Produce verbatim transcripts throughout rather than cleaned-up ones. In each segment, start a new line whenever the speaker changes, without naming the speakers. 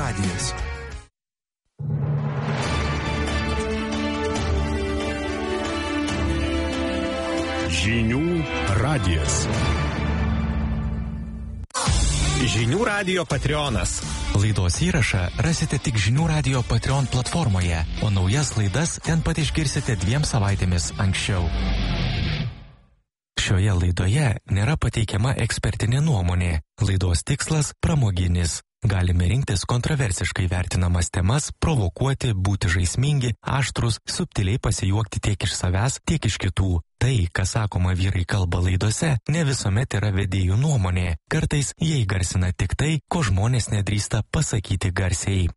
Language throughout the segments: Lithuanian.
radijas.
Žinių radijas. Žinių radijo Patreonas.
Laidos įrašą rasite tik Žinių radijo Patreon platformoje, o naujas laidas ten pat išgirsite dviem savaitėmis anksčiau. Šioje laidoje nėra pateikiama ekspertinė nuomonė. Laidos tikslas pramoginis. Galime rinktis kontroversiškai vertinamas temas, provokuoti, būti žaismingi, aštrus, subtiliai pasijuokti tiek iš savęs, tiek iš kitų. Tai, kas sakoma vyrai kalba laidose, ne visuomet yra vedėjų nuomonė. Kartais jie įgarsina tik tai, ko žmonės nedrįsta pasakyti garsiai.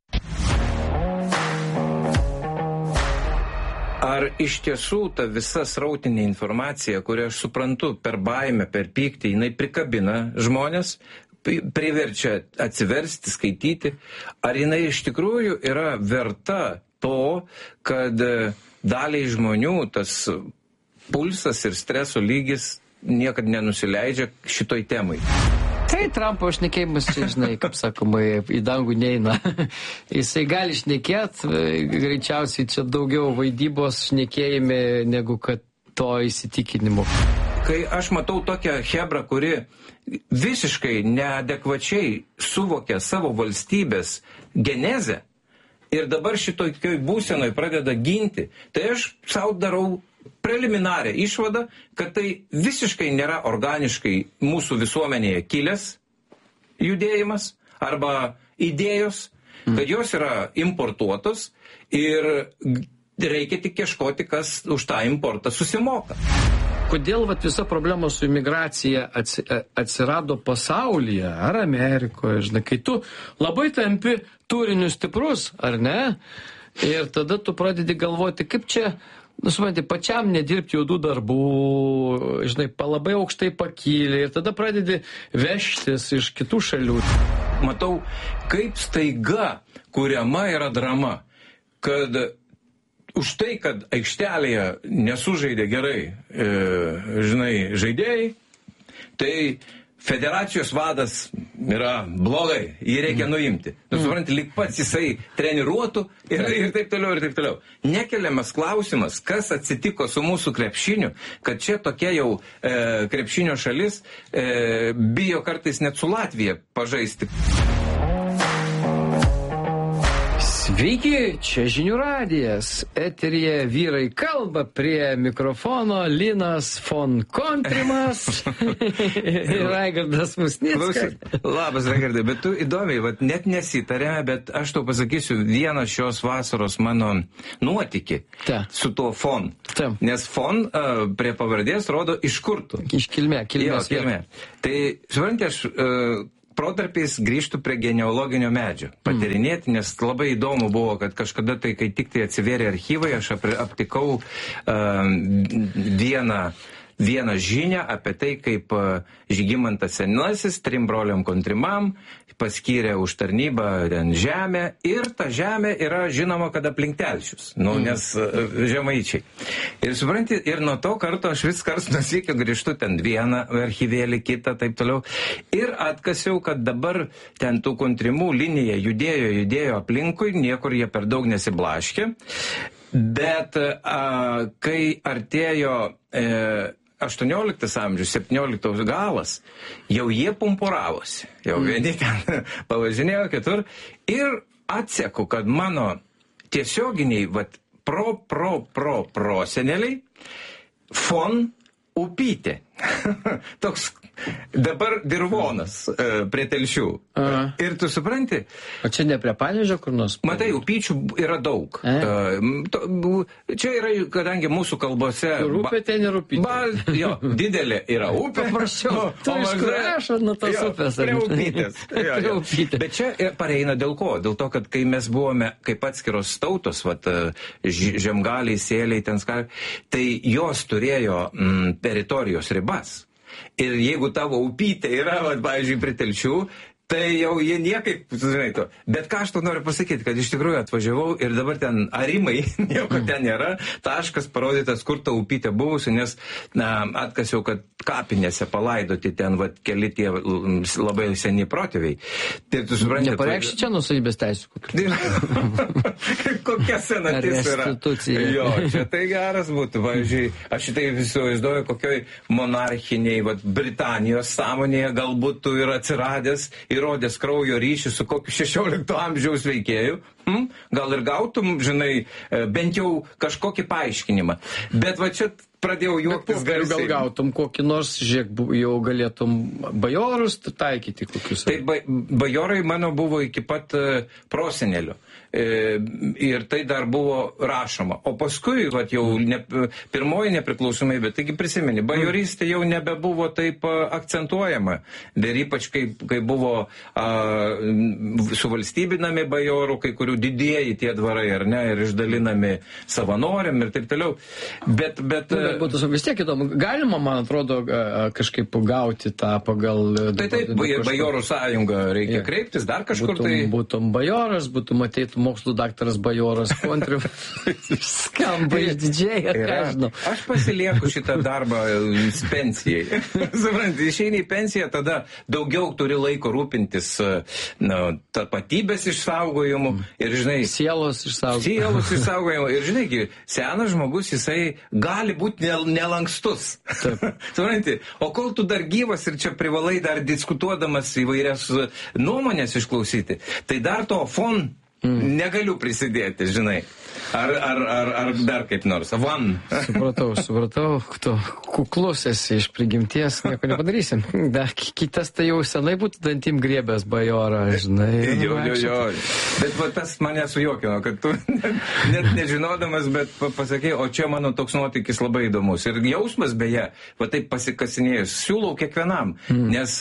Ar iš tiesų ta visa srautinė informacija, kurią aš suprantu per baimę, per pyktį, jinai prikabina žmonės, priverčia atsiversti, skaityti, ar jinai iš tikrųjų yra verta to, kad daliai žmonių tas pulsas ir streso lygis niekad nenusileidžia šitoj temai.
Tai Trumpo šnekėjimas čia, žinai, kaip sakoma, į dangų neina. Jisai gali šnekėt, greičiausiai čia daugiau vaidybos šnekėjime negu kad to įsitikinimu.
Kai aš matau tokią hebrą, kuri visiškai neadekvačiai suvokia savo valstybės genezę ir dabar šitokioj būsenoj pradeda ginti, tai aš savo darau preliminarią išvadą, kad tai visiškai nėra organiškai mūsų visuomenėje kilęs judėjimas arba idėjos, kad jos yra importuotos ir reikia tik ieškoti, kas už tą importą susimoka.
Kodėl vat, visa problema su imigracija atsirado pasaulyje, ar Amerikoje, žinai, kai tu labai tampi turiniu stiprus, ar ne? Ir tada tu pradedi galvoti, kaip čia, nu, supranti, pačiam nedirbti juodų darbų, žinai, labai aukštai pakylė ir tada pradedi vežtis iš kitų šalių.
Matau, kaip staiga kuriama yra drama, kad už tai, kad aikštelėje nesužaidė gerai, e, žinai, žaidėjai, tai federacijos vadas yra blogai, jį reikia nuimti. Tu supranti, lyg pats jisai treniruotų ir, ir taip toliau, ir taip toliau. Nekeliamas klausimas, kas atsitiko su mūsų krepšiniu, kad čia tokia jau e, krepšinio šalis e, bijo kartais net su Latvija pažaisti.
Sveiki, čia Žinių radijas. Eteryje vyrai kalba, prie mikrofono Linas von Kontrimas ir Raigardas Musnickas.
Labas, Raigardai, bet tu įdomiai, vat, net nesitarėme, bet aš tau pasakysiu vieną šios vasaros mano nuotykį Ta. su tuo fon. Ta. Nes fon uh, prie pavardės rodo iš kur tu.
Iš kilmė, kilmės.
Jo, kilmė. Tai, supranti, aš... Uh, protarpiais grįžtų prie genealoginio medžio. Patyrinėti, nes labai įdomu buvo, kad kažkada tai, kai tik tai atsivėrė archyvai, aš aptikau uh, vieną, vieną žinią apie tai, kaip uh, Žygimantas Senasis trim broliam Kontrimam paskyrė už tarnybą ten žemę ir ta žemė yra žinoma, kad aplink telšius, nu, mm. nes uh, žemaičiai. Ir supranti, ir nuo to karto aš vis kars nusikio grįžtu ten vieną archyvėlį, kitą, taip toliau. Ir atkasiau, kad dabar ten tų Kontrimų linija judėjo, judėjo aplinkui, niekur jie per daug nesiblaškė. Bet a, kai artėjo e, aštuonioliktas amžius, septynioliktas galas, jau jie pumpuravosi. Jau vieni ten pavažinėjo kitur. Ir atseku, kad mano tiesioginiai, vat, pro, pro, pro, pro seneliai, fon Upytė. Toks dabar dirvonas e, prie telšių. Aha. Ir tu supranti?
O čia ne prie Panevėžio kur nors?
Matai, upyčių yra daug. E? E, to, čia yra, kadangi mūsų kalbose...
Upė ten ir upytė.
Ba, jo, didelė yra upė.
Paprasčiau. Tu iš kur aš nuo tos jo, upės.
Prie upytės. Jo, jo. Upytė. Bet čia pareina dėl ko? Dėl to, kad kai mes buvome kaip atskiros tautos, vat, žemgaliai, sėliai, ten skar, tai jos turėjo mm, teritorijos ribas. Ir jeigu tavo upytė yra, vat, pavyzdžiui, prie telšių, Tai jau jie niekaip, žinai, to. Bet ką aš to noriu pasakyti, kad iš tikrųjų atvažiavau ir dabar ten arimai, nieko ten nėra, taškas parodytas, kur ta upytė buvusi, nes na, atkasiau, kad kapinėse palaidoti ten va, keli tie labai seniai protėviai. Tai tu supranti...
Nepareikšti čia nusavybės teisų.
Kokia senatis yra. Jo, čia tai geras būtų. Pavyzdžiui, aš šitai įsivaizduoju, kokioj monarchiniai va, Britanijos sąmonėje galbūt tu yra atsiradęs, įrodęs kraujo ryšį su kokiu šešiolikto amžiaus veikėju, hm? Gal ir gautum, žinai, bent jau kažkokį paaiškinimą. Bet va čia pradėjau juoktis garsiai.
Gal gautum kokį nors, žiūrėk, jau galėtum bajorus taikyti kokius.
Tai ba bajorai mano buvo iki pat uh, prosenelio. E, ir tai dar buvo rašoma. O paskui, vat, jau ne, pirmoji nepriklausomybė, taigi prisimeni, bajorystė jau nebebuvo taip akcentuojama. Ir ypač, kai, kai buvo a, suvalstybinami bajorų, kai kurių didieji tie dvarai, ar ne, ir išdalinami savanoriam ir taip toliau. Bet, bet,
nu, bet būtų vis tiek įdomu. Galima, man atrodo, kažkaip gauti tą pagal...
Tai taip, bajorų sąjungą reikia yeah. kreiptis, dar kažkur
būtum,
tai...
Būtum bajoras, būtum ateitų mokslų daktaras bajoras kontriu. Skamba išdidžiai, ar ką žinau.
Aš pasilieku šitą darbą pensijai. Supranti, išeini į pensiją, tada daugiau turi laiko rūpintis na, tapatybės išsaugojimu ir, žinai...
Sielos išsaugojimu.
Sielos išsaugojimu. Ir, žinai, senas žmogus, jisai gali būti nel, nelankstus. Supranti, o kol tu dar gyvas ir čia privalai dar diskutuodamas įvairias nuomonės išklausyti, tai dar to fon Mm. negaliu prisidėti, žinai. Ar, ar, ar, ar dar kaip nors. Van.
Supratau, supratau. Tu kuklus esi iš prigimties, nieko nepadarysim. Da, kitas tai jau senai būtų dantim griebęs bajorą, žinai.
Jo, jo, jo. Bet va, tas mane sujuokino, kad tu net, net nežinodamas, bet pasakei, o čia mano toks nuotykis labai įdomus. Ir jausmas beje, va taip pasikasinėjus, siūlau kiekvienam, mm. nes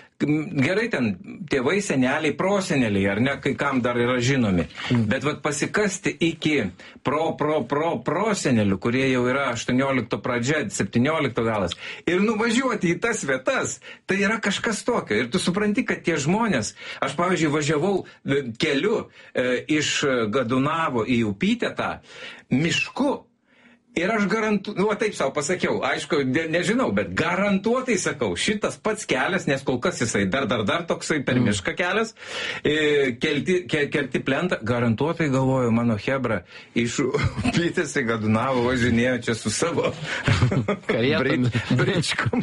gerai ten tėvai, seneliai, proseneliai, ar ne, kai kam dar yra žinomi. Mm. Bet vat pasikasti iki pro, pro, pro, prosenelių, kurie jau yra aštuoniolikto pradžia, septyniolikto galas, ir nuvažiuoti į tas vietas, tai yra kažkas tokio. Ir tu supranti, kad tie žmonės, aš pavyzdžiui važiavau keliu e, iš Gadunavo į Upytę tą mišku, ir aš garantuoju, nu, taip savo pasakiau, aišku, ne, nežinau, bet garantuotai sakau, šitas pats kelias, nes kol kas jisai dar, dar, dar toksai per mišką kelias, e, kelti, ke, kelti plentą, garantuotai galvoju, mano hebra iš Upytės į Gadunavą važinėjo čia su savo bričkom.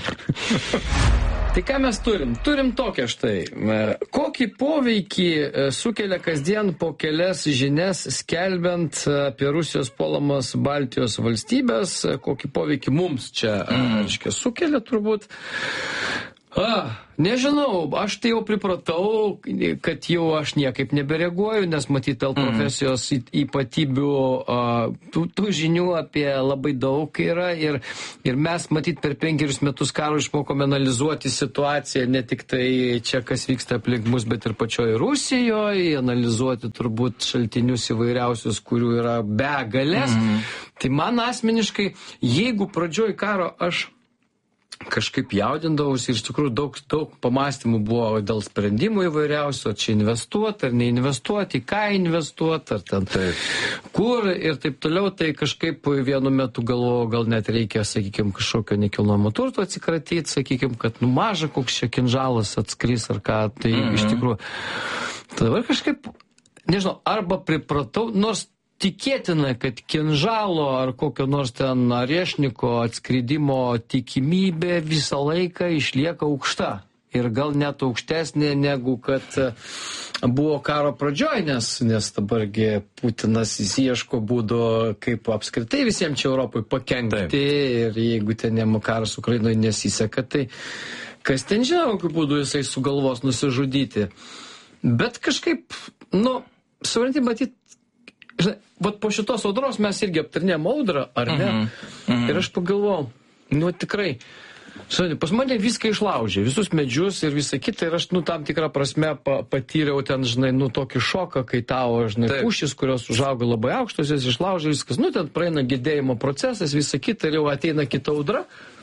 Tai ką mes turim? Turim tokią štai. Kokį poveikį sukelia kasdien po kelias žinias skelbiant apie Rusijos puolamas Baltijos valstybės, kokį poveikį mums čia mm. reiškia, sukelia turbūt? A, nežinau, aš tai jau pripratau, kad jau aš niekaip nebereaguoju, nes matyt, dėl profesijos ypatybių a, tų, tų žinių apie labai daug yra ir, ir mes matyt per penkerius metus karo išmokome analizuoti situaciją, ne tik tai čia, kas vyksta aplink mus, bet ir pačioje Rusijoje, analizuoti turbūt šaltinius įvairiausius, kurių yra begalės. Mm. Tai man asmeniškai, jeigu pradžioj karo aš kažkaip jaudindavausi ir iš tikrųjų daug, daug pamastymų buvo dėl sprendimų įvairiausių, čia investuoti ar neinvestuoti, ką investuoti, ar ten taip. Kur ir taip toliau, tai kažkaip vienu metu galvojau, gal net reikia, sakykime, kažkokio nekilnojamo turto atsikratyti, sakykime, kad nu maža koks čia kinžalas atskris ar ką, tai mm-hmm. iš tikrųjų. Tai dabar kažkaip, nežinau, arba pripratau, nors tikėtina, kad kinžalo ar kokio nors ten ariešniko atskridimo tikimybė visą laiką išlieka aukšta. Ir gal net aukštesnė negu kad buvo karo pradžioj, nes, nes dabargi Putinas ieško būdo, kaip apskritai visiems čia Europai pakenkti. Taip. Ir jeigu ten jam karas Ukrainoje nesiseka, tai kas ten žino, kokiu būdu jisai sugalvos nusižudyti. Bet kažkaip, nu, supranti, matyt, žinai, vat po šitos audros mes irgi aptarnėjom audrą, ar ne? Mm -hmm. Ir aš pagalvojau, nu tikrai, žinai, pas mane viską išlaužė, visus medžius ir visą kitą, ir aš, nu, tam tikrą prasme pa, patyriau ten, žinai, nu, tokį šoką, kai tavo, žinai, Taip. pušis, kurios užauga labai aukštos, jas išlaužė viskas, nu, ten praeina gedėjimo procesas, visą kitą, ir jau ateina kita audra,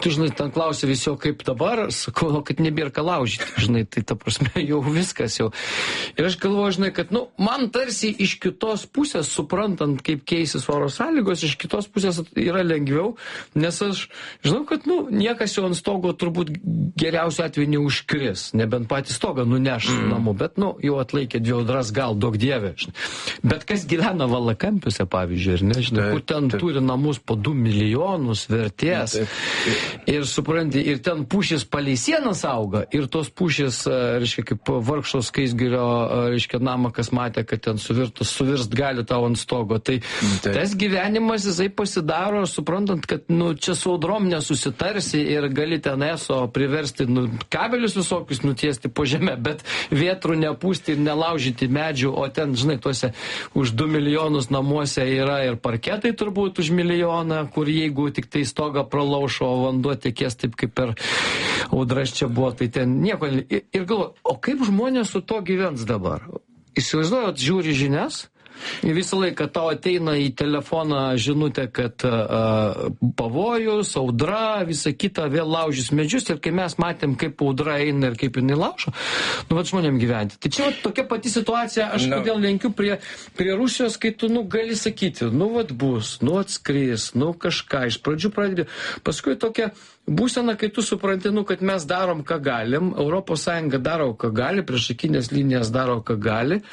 tu žinai, ten klausė visi, o kaip dabar, sakau, kad nebėra ką laužyti, žinai, tai ta prasme jau viskas jau. Ir aš galvoju, žinai, kad, nu, man tarsi iš kitos pusės, suprantant, kaip keisis oro sąlygos, iš kitos pusės yra lengviau, nes aš žinau, kad, nu, niekas jau ant stogo turbūt geriausiu atveju neužkris, nebent patį stogą nuneš mm. namų, bet, nu, jau atlaikė dvi audras, gal daug dievė. Žinai. Bet kas gyvena Valakampiuose, pavyzdžiui, ir nežinau, kur ten taip. Turi namus po du milijonus vertės. Taip, taip. Ir supranti, ir ten pušis palei sienas auga, ir tos pušis, reiškia, kaip Vargšo Skaisgirio, reiškia, namą, kas matė, kad ten suvirtus, suvirst gali tau ant stogo. Tai taip. Tas gyvenimas, jisai pasidaro, suprantant, kad, nu, čia su audrom nesusitarsi ir gali ten eso priversti, nu, kabelius visokius nutiesti po žemę, bet vėtrų nepūsti ir nelaužyti medžių, o ten, žinai, tuose už du milijonus namuose yra ir parketai turbūt už milijoną, kur jeigu tik tai stogą pralaušo, o vanduo tekės taip kaip per audras čia buvo, tai ten nieko. Ir, ir galvoju, o kaip žmonės su to gyvens dabar? Įsivaizduojat, žiūri žinias, ir visą laiką tau ateina į telefoną žinutė, kad uh, pavojus, audra, visa kita, vėl laužys medžius, ir kai mes matėm, kaip audra eina ir kaip jinai laužo, nu, vat žmonėm gyventi. Tai čia vat, tokia pati situacija, aš no. kodėl lenkiu prie, prie Rusijos, kai tu, nu, gali sakyti, nu, vat bus, nu, atskris, nu, kažką, iš pradžių pradedi, paskui tokia būsena, kai tu supranti, nu, kad mes darom, ką galim, Europos Sąjunga daro, ką gali, priešakinės linijas daro, ką gali,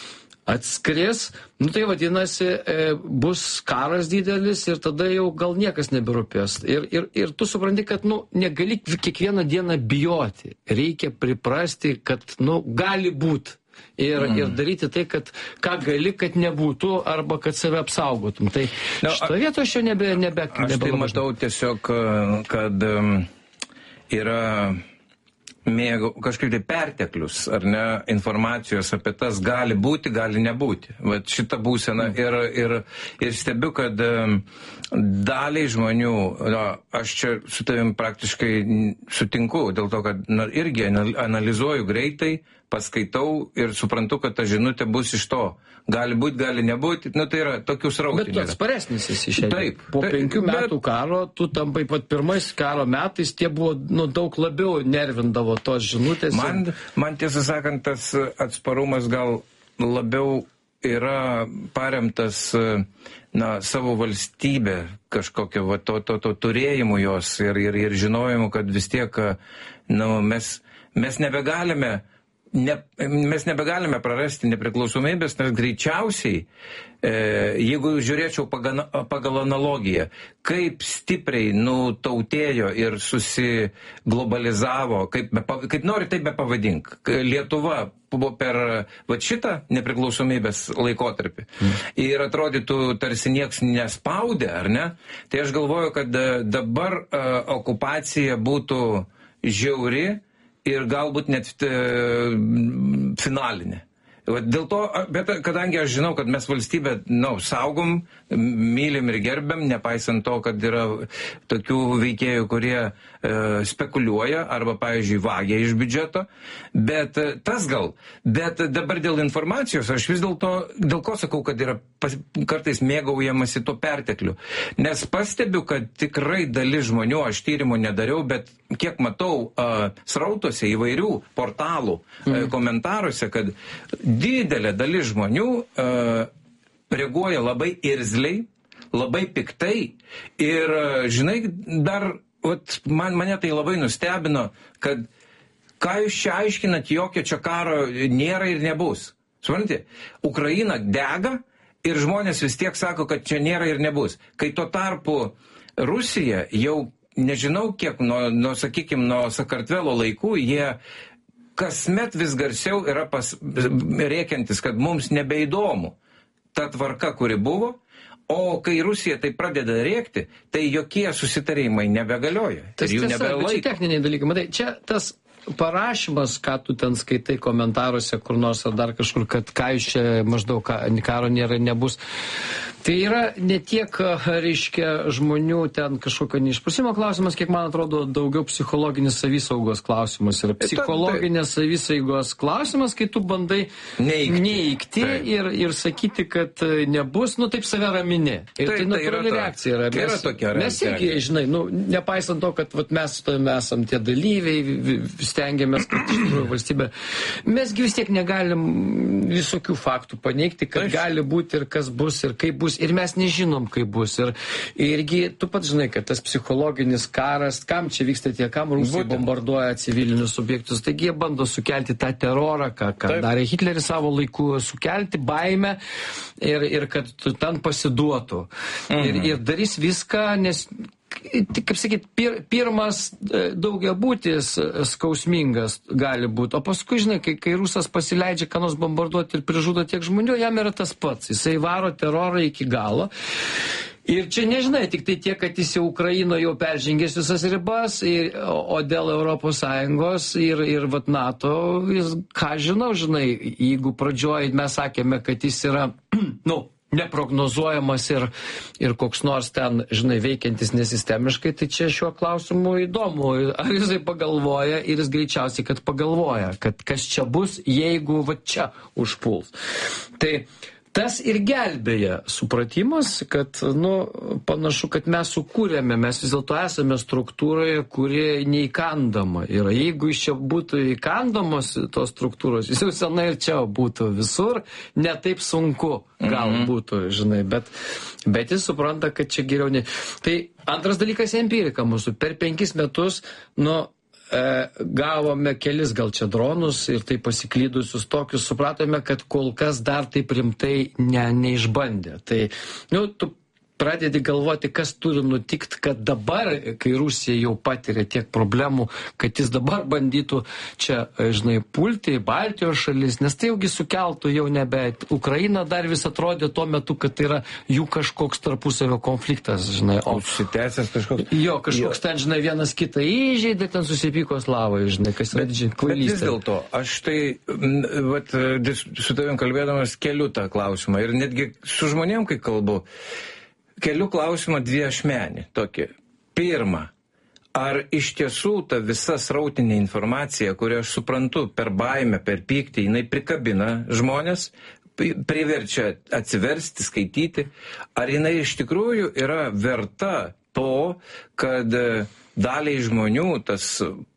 atskris, nu tai vadinasi, e, bus karas didelis ir tada jau gal niekas neberūpės. Ir, ir, ir tu supranti, kad, nu, negali kiekvieną dieną bijoti. Reikia priprasti, kad, nu, gali būti. Ir, mm. ir daryti tai, kad ką gali, kad nebūtų, arba kad save apsaugotum. Tai no, šito vieto aš jau nebe... nebe
aš tai matau tiesiog, kad um, yra... mėgau, kažkaip tai perteklius, ar ne, informacijos apie tas gali būti, gali nebūti. Vat šitą būseną ir, ir, ir stebiu, kad daliai žmonių, no, aš čia su tavim praktiškai sutinku, dėl to, kad no, irgi analizuoju greitai, paskaitau ir suprantu, kad ta žinutė bus iš to. Gali būti, gali nebūti, nu tai yra tokių srautų.
Bet tu atsparesnis esi šiandien. Taip. Po taip, penkių metų bet... karo, tu tampai pat pirmais karo metais, tie buvo, nu, daug labiau nervindavo tos žinutės.
Man, man tiesą sakant, tas atsparumas gal labiau yra paremtas, na, savo valstybė kažkokio, va, to, to, to turėjimu jos ir, ir, ir žinojimu, kad vis tiek, nu, mes, mes nebegalime Ne, mes nebegalime prarasti nepriklausomybės, nes greičiausiai, e, jeigu žiūrėčiau pagal, pagal analogiją, kaip stipriai nutautėjo ir susiglobalizavo, kaip, kaip nori, taip be pavadink, Lietuva per va, šitą nepriklausomybės laikotarpį mm. ir atrodytų tarsi nieks nespaudė, ar ne? Tai aš galvoju, kad dabar a, okupacija būtų žiauri, ir galbūt net e, finalinė. Dėl to, bet kadangi aš žinau, kad mes valstybę, na, saugom, mylim ir gerbiam, nepaisant to, kad yra tokių veikėjų, kurie e, spekuliuoja arba, pavyzdžiui, vagia iš biudžeto, bet e, tas gal, bet dabar dėl informacijos, aš vis dėlto, dėl ko sakau, kad yra pas, kartais mėgaujamasi to pertekliu, nes pastebiu, kad tikrai dalis žmonių, aš tyrimų nedariau, bet kiek matau e, srautuose įvairių portalų e, komentaruose, kad didelė dalis žmonių uh, reaguoja labai irzliai, labai piktai ir, uh, žinai, dar vat, man, mane tai labai nustebino, kad ką jūs čia aiškinat, jokio čia karo nėra ir nebus. Suprantate, Ukraina dega ir žmonės vis tiek sako, kad čia nėra ir nebus. Kai tuo tarpu Rusija jau, nežinau kiek, nuo, nuo sakykime, nuo Sakartvelo laikų, jie kasmet vis garsiau yra pas, rėkiantis, kad mums nebeįdomu ta tvarka, kuri buvo, o kai Rusija tai pradeda rėkti, tai jokie susitarimai nebegalioja.
Tas
ir jų
tiesa,
nebelaiko.
čia techniniai dalykai. Matai, čia tas parašymas, ką tu ten skaitai komentaruose kur nors ar dar kažkur, kad ką iš čia maždaug karo nėra, nebus. Tai yra ne tiek, reiškia, žmonių ten kažkokio neišprusimo klausimas, kiek, man atrodo, daugiau psichologinis savisaugos klausimas. Ir psichologinės savisaugos klausimas, kai tu bandai neikti, neikti ir, ir sakyti, kad nebus, nu taip save ramini. Ir tai, tai natūrali reakcija yra. Mes, yra mes irgi, žinai, nu, nepaisant to, kad vat, mes esam tie dalyviai, stengiamės, kad iš tikrųjų valstybė, mesgi vis tiek negalim visokių faktų paneigti, kad gali būti ir kas bus, ir kaip bus. Ir mes nežinom, kaip bus. Ir irgi tu pats žinai, kad tas psichologinis karas, kam čia vyksta tie, kam Rusai bombarduoja civilinius subjektus, taigi jie bando sukelti tą terorą, ką, ką darė Hitleris savo laiku, sukelti baimę ir, ir kad ten pasiduotų. Mhm. Ir, ir darys viską, nes kaip sakyt, pir, pirmas daugiabutis skausmingas gali būti, o paskui, žinai, kai, kai Rusas pasileidžia, ką nors bombarduoti ir prižudo tiek žmonių, jam yra tas pats. Jisai varo terorą iki galo. Ir čia nežinai, tik tai tiek, kad jis jau Ukraino jau peržengęs visas ribas, ir, o, o dėl Europos Sąjungos ir, ir vat NATO, jis, ką žinau, žinai, jeigu pradžioj mes sakėme, kad jis yra, nu, neprognozuojamas ir, ir koks nors ten, žinai, veikiantis nesistemiškai, tai čia šiuo klausimu įdomu. Ar jisai pagalvoja, ir jis greičiausiai, kad pagalvoja, kad kas čia bus, jeigu va čia užpuls. Tai tas ir gelbėja supratimas, kad, nu, panašu, kad mes sukūrėme, mes vis dėlto esame struktūroje, kuri neįkandama yra. Jeigu iš čia būtų įkandamos tos struktūros, jis jau senai ir čia būtų visur, ne taip sunku gal mm-hmm. būtų, žinai, bet, bet jis supranta, kad čia geriau ne. Tai antras dalykas empirika mūsų. Per penkis metus, nu, E, gavome kelis gal čia dronus ir tai pasiklydusius tokius, supratome, kad kol kas dar taip rimtai ne, neišbandė. Tai, nu, tu pradedi galvoti, kas turi nutikti, kad dabar, kai Rusija jau patiria tiek problemų, kad jis dabar bandytų čia, žinai, pulti Baltijos šalis, nes tai jaugi sukeltų jau nebe. Ukraina dar vis atrodė tuo metu, kad tai yra jų kažkoks tarpusavio konfliktas, žinai. O
užsitęsęs kažkoks.
Jo, kažkoks jo. Ten, žinai, vienas kitą įžeidė, ten susipyko slavai, žinai, kas yra didžiai kvailystė. Bet vis dėlto,
aš tai, vat, su tavim kalbėdamas keliu tą klausimą ir netgi su žmonėm, kai kalbu, keliu klausimą dviašmenį tokį. Pirma, ar iš tiesų ta visa srautinė informacija, kurią aš suprantu per baimę, per pyktį, jinai prikabina žmonės, priverčia atsiversti, skaityti, ar jinai iš tikrųjų yra verta to, kad daliai žmonių tas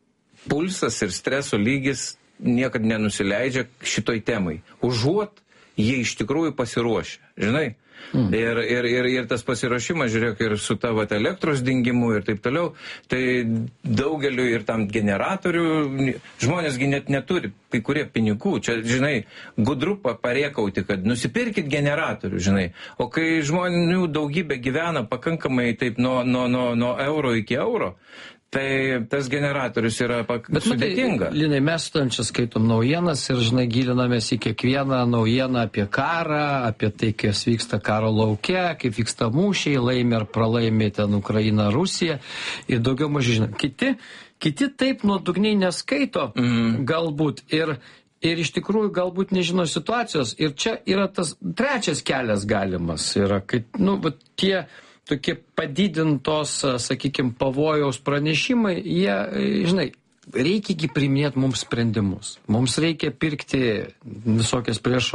pulsas ir streso lygis niekad nenusileidžia šitoj temai. Užuot jie iš tikrųjų pasiruošia, žinai? Mm. Ir, ir, ir, ir tas pasiruošimas, žiūrėk, ir su tavo elektros dingimu ir taip toliau, tai daugeliu ir tam generatorių, žmonėsgi net neturi kai kurie pinigų, čia, žinai, gudru parėkauti, kad nusipirkit generatorių, žinai, o kai žmonių daugybė gyvena pakankamai taip nuo, nuo, nuo, nuo euro iki euro, tai tas generatorius yra pak... Bet, sudėtinga.
Bet, Linai, mes tam čia skaitom naujienas ir, žinai, gilinamės į kiekvieną naujieną apie karą, apie tai, kas vyksta karo lauke, kaip vyksta mūšiai, laimi ar pralaimi ten Ukraina, Rusija ir daugiau mažiau, žinai. Kiti, kiti taip nuodugniai neskaito, mm. galbūt, ir, ir iš tikrųjų galbūt nežino situacijos. Ir čia yra tas trečias kelias galimas, yra, kad, nu, bet tie tokie padidintos, sakykime, pavojaus pranešimai, jie, žinai, reikia priiminėti mums sprendimus. Mums reikia pirkti visokias priešo,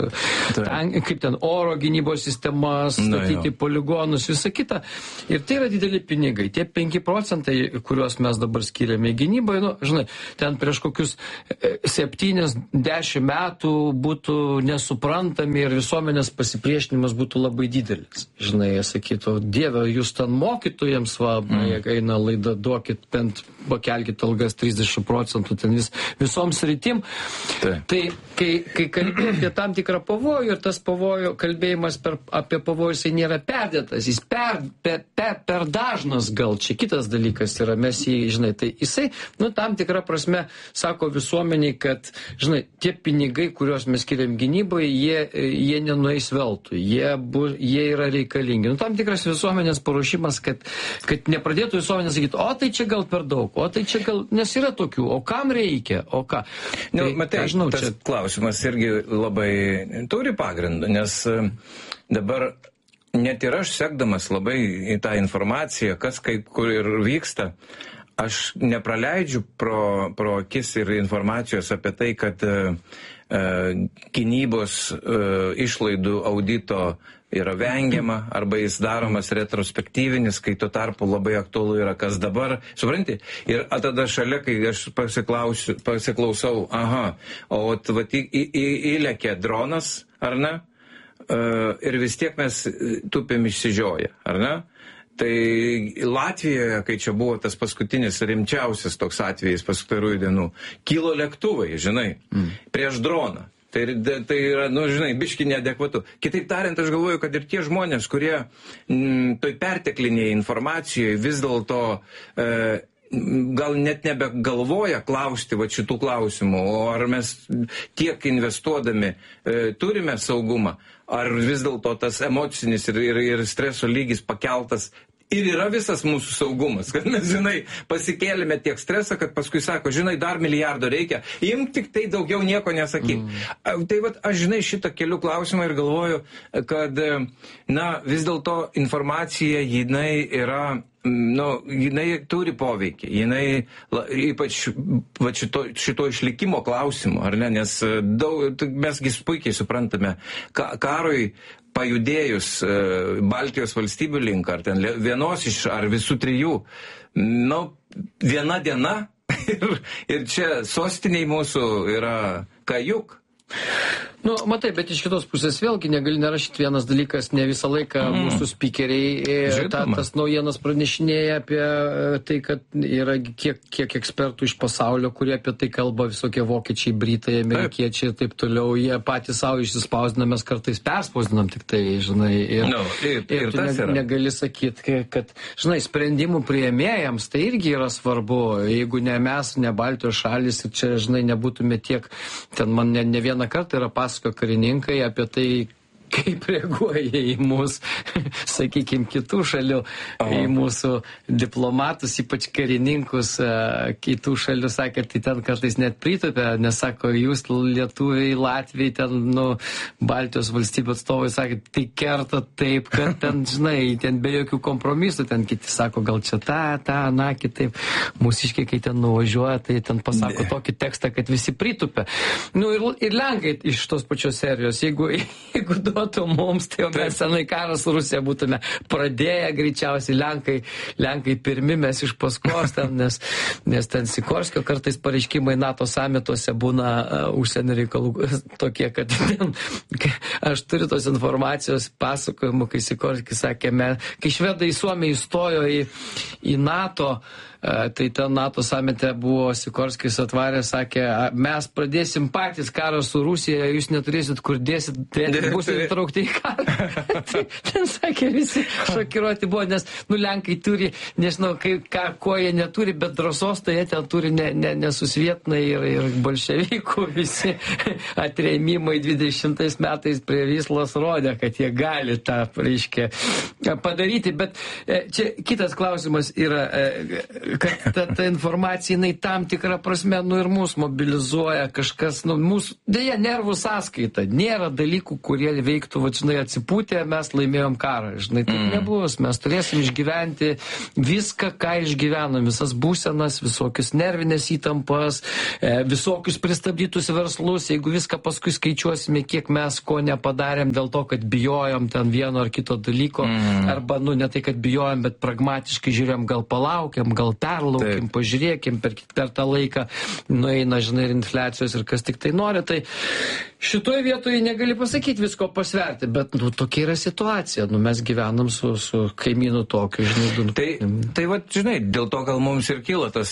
ten, kaip ten, oro gynybos sistemas, statyti Na, poligonus, visą kitą. Ir tai yra dideli pinigai. Tie penki procentai, kuriuos mes dabar skiriame gynybai, nu, žinai, ten prieš kokius septynis dešimt metų būtų nesuprantami ir visuomenės pasipriešinimas būtų labai didelis. Žinai, jie sakytų, Dieve, jūs ten mokytojams, va, mm. jie eina laida, duokit, bent pakelkit algas trisdešimt procentų ten vis, visoms rytim. Tai, tai kai, kai kalbėjau apie tam tikrą pavojų ir tas pavojų, kalbėjimas per, apie pavojų, jisai nėra perdėtas, jis per, per, per, per dažnas gal, čia kitas dalykas yra, mes jį, žinai, tai jisai, nu, tam tikrą prasme sako visuomeniai, kad, žinai, tie pinigai, kuriuos mes skiriam gynybai, jie, jie nenueis veltui, jie, bu, jie yra reikalingi. Nu, tam tikras visuomenės paruošimas, kad, kad nepradėtų visuomenė sakyti, o tai čia gal per daug, o tai čia gal, nes nes yra tokių, o kam reikia, o ką?
Nu,
Tai,
matai,
aš žinau,
tas
čia...
klausimas irgi labai turi pagrindų, nes e, dabar net ir aš sekdamas labai į tą informaciją, kas kaip kur ir vyksta, aš nepraleidžiu pro, pro akis ir informacijos apie tai, kad e, gynybos e, išlaidų audito yra vengiama, arba jis daromas retrospektyvinis, kai tuo tarpu labai aktualu yra kas dabar, supranti? Ir tada šalia, kai aš pasiklausau, aha, o vat į, į, įlekė dronas, ar ne? Uh, ir vis tiek mes tupėm išsižioję, ar ne? Tai Latvijoje, kai čia buvo tas paskutinis rimčiausias toks atvejis paskutarųjų dienų, kilo lėktuvai, žinai, mm. prieš droną. Tai, tai yra, nu, žinai, biški neadekvatu. Kitaip tariant, aš galvoju, kad ir tie žmonės, kurie m, toj perteklinėje informacijoje vis dėlto e, gal net nebegalvoja klausti va šitų klausimų, o ar mes tiek investuodami e, turime saugumą, ar vis dėlto tas emocinis ir, ir, ir streso lygis pakeltas. Ir yra visas mūsų saugumas, kad mes, žinai, pasikėlėme tiek stresą, kad paskui sako, žinai, dar milijardo reikia, imk tik tai daugiau nieko nesakyk. Mm. Tai vat, aš, žinai, šitą kelių klausimą ir galvoju, kad, na, vis dėlto informacija, jinai yra, nu, jinai turi poveikį, jinai, ypač va, šito, šito išlikimo klausimo, ar ne, nes daug, mesgi puikiai suprantame, ka, karui, pajudėjus Baltijos valstybių link, ar ten vienos iš, ar visų trijų, nu, viena diena ir, ir čia sostiniai mūsų yra kajuk.
Nu, matai, bet iš kitos pusės vėlgi negali nerašyti vienas dalykas, ne visą laiką mm. mūsų spykeriai ta, tas naujienas pranešinėja apie tai, kad yra kiek, kiek ekspertų iš pasaulio, kurie apie tai kalba, visokie vokiečiai, britai, amerikiečiai ir taip toliau, jie patys savo išsispausdina, mes kartais perspausdinam tik tai, žinai, ir,
no, ir, ir,
ir tu ne,
yra.
negali sakyti, kad, žinai, sprendimų priėmėjams tai irgi yra svarbu, jeigu ne mes, ne Baltijos šalis, ir čia, žinai, nebūtume tiek, ten man ne, ne vieną kartą yra pasakoję karininkai apie tai, kaip reaguoja į mūsų, sakykime, kitų šalių, į mūsų diplomatus, ypač karininkus, kitų šalių, sakė, tai ten kartais net pritupia, nes sako, jūs lietuviai, latviai, ten, nu, Baltijos valstybių atstovai, sakė, tai kerta taip, kad ten, žinai, ten be jokių kompromisų, ten kiti sako, gal čia tą, tą, na, kitaip, mūsiškiai, kai ten nuvažiuoja, tai ten pasako tokį tekstą, kad visi pritupia. Nu, ir, ir lenkai iš tos pačios serijos, jeigu, jeigu duotų mums, tai jau mes senai karą su Rusija būtume pradėję, greičiausiai Lenkai, Lenkai pirmi, mes iš paskos ten, nes, nes ten Sikorskio kartais pareiškimai NATO samituose būna uh, užsienio reikalų tokie, kad ten, aš turiu tos informacijos pasakojimų, kai Sikorskis sakė, me, kai švedai į Suomiją įstojo į, į NATO, tai ten NATO samite buvo Sikorskis atvarė, sakė, mes pradėsim patys karą su Rusija, jūs neturėsit kur dėsit, būsit įtraukti į karą. Tai ten sakė, visi šokiruoti buvo, nes, nu, Lenkai turi, nežinau, kai, ką, ko jie neturi, bet drąsos, tai jie ten turi ne, ne, nesusvietinai ir, ir bolševikų visi atrėmimai dvidešimtais metais prie Vyslos rodė, kad jie gali tą, reiškia, padaryti, bet čia kitas klausimas yra, kad ta, ta informacija, jinai tam tikrą prasme, nu ir mūsų mobilizuoja kažkas, nu, mūsų, dėja, nervų sąskaita. Nėra dalykų, kurie veiktų, va, žinai, atsipūtę, mes laimėjom karą. Žinai, taip mm. nebus. Mes turėsim išgyventi viską, ką išgyvenom, visas būsenas, visokius nervinės įtampas, visokius pristabdytus verslus. Jeigu viską paskui skaičiuosime, kiek mes ko nepadarėm dėl to, kad bijojom ten vieno ar kito dalyko, mm. arba, nu, ne tai, kad bijojom, bet pragmatiškai žiūrėjom, gal palaukiam, gal perlaukim, taip, pažiūrėkim, per, per tą laiką nueina, žinai, ir infliacijos ir kas tik tai nori, tai šitoje vietoje negali pasakyti visko pasverti, bet, nu, tokia yra situacija, nu, mes gyvenam su, su kaimynu tokiu, žinai.
Tai, tai va, žinai, dėl to gal mums ir kyla tas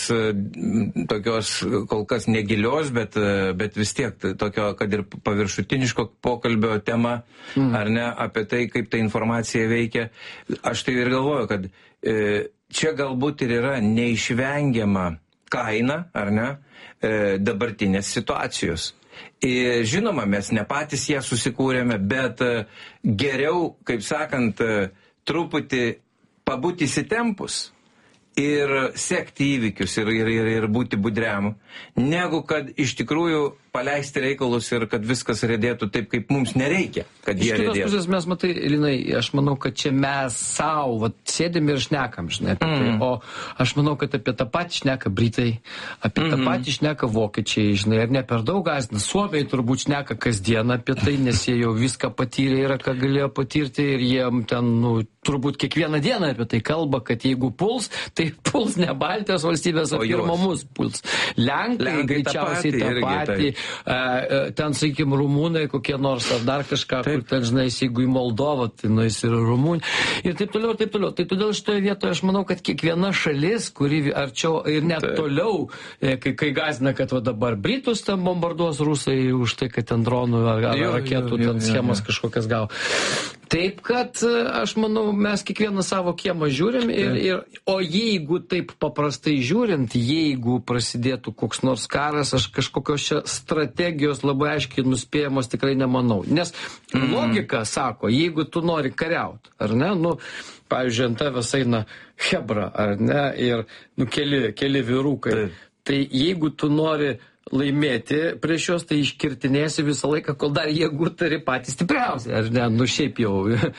tokios kol kas negilios, bet, bet vis tiek tokio, kad ir paviršutiniško pokalbio tema, mm. ar ne, apie tai, kaip ta informacija veikia. Aš tai ir galvoju, kad e, čia galbūt ir yra neišvengiama kaina, ar ne, e, dabartinės situacijos. Ir žinoma, mes ne patys ją susikūrėme, bet e, geriau, kaip sakant, e, truputį pabūti įsitempus ir sekti įvykius ir, ir, ir, ir būti budriam, negu kad iš tikrųjų paleisti reikalus ir kad viskas rėdėtų taip, kaip mums nereikia, kad jie rėdėtų. Iš kitos pusės
mes, matai, Linai, aš manau, kad čia mes savo, vat, sėdim ir šnekam, žinai, apie mm. tai, o aš manau, kad apie tą patį šneka Britai, apie mm-hmm. tą patį šneka vokiečiai, žinai, ir ne per daug gąsdina. Suomiai turbūt šneka kasdieną apie tai, nes jie jau viską patyrė ir ką galėjo patirti ir jiem ten, nu, turbūt kiekvieną dieną apie tai kalba, kad jeigu puls, tai puls ne Baltijos valstybės, o pirma mus puls. Lenkai, Lenkai greičiausiai tą patį, tą patį. Ten, sakykim, rumūnai kokie nors ar dar kažką, taip. Kur ten, žinai, jeigu į Moldovą, tai nueis ir Rumunija. Ir taip toliau, ir taip toliau. Tai todėl šitoje vietoje aš manau, kad kiekviena šalis, kuri arčiau ir net taip. Toliau, kai, kai gąsdina, kad va dabar Britus ten bombarduos rusai už tai, kad ten dronų ar, ar jo, raketų jo, jo, ten schemas jo, jo. Kažkokias gavo. Taip, kad aš manau, mes kiekvieną savo kiemą žiūrim, ir, ir, o jeigu taip paprastai žiūrint, jeigu prasidėtų koks nors karas, aš kažkokios čia strategijos labai aiškiai nuspėjamos tikrai nemanau. Nes mm. logika sako, jeigu tu nori kariauti, ar ne, nu, pavyzdžiui, ant tavęs eina hebra, ar ne, ir nu, keli, keli vyrukai, tai, tai jeigu tu nori laimėti prieš juos, tai iškirtinėsi visą laiką, kol dar jėgų turi patys stipriausi. Ar ne, nu šiaip jau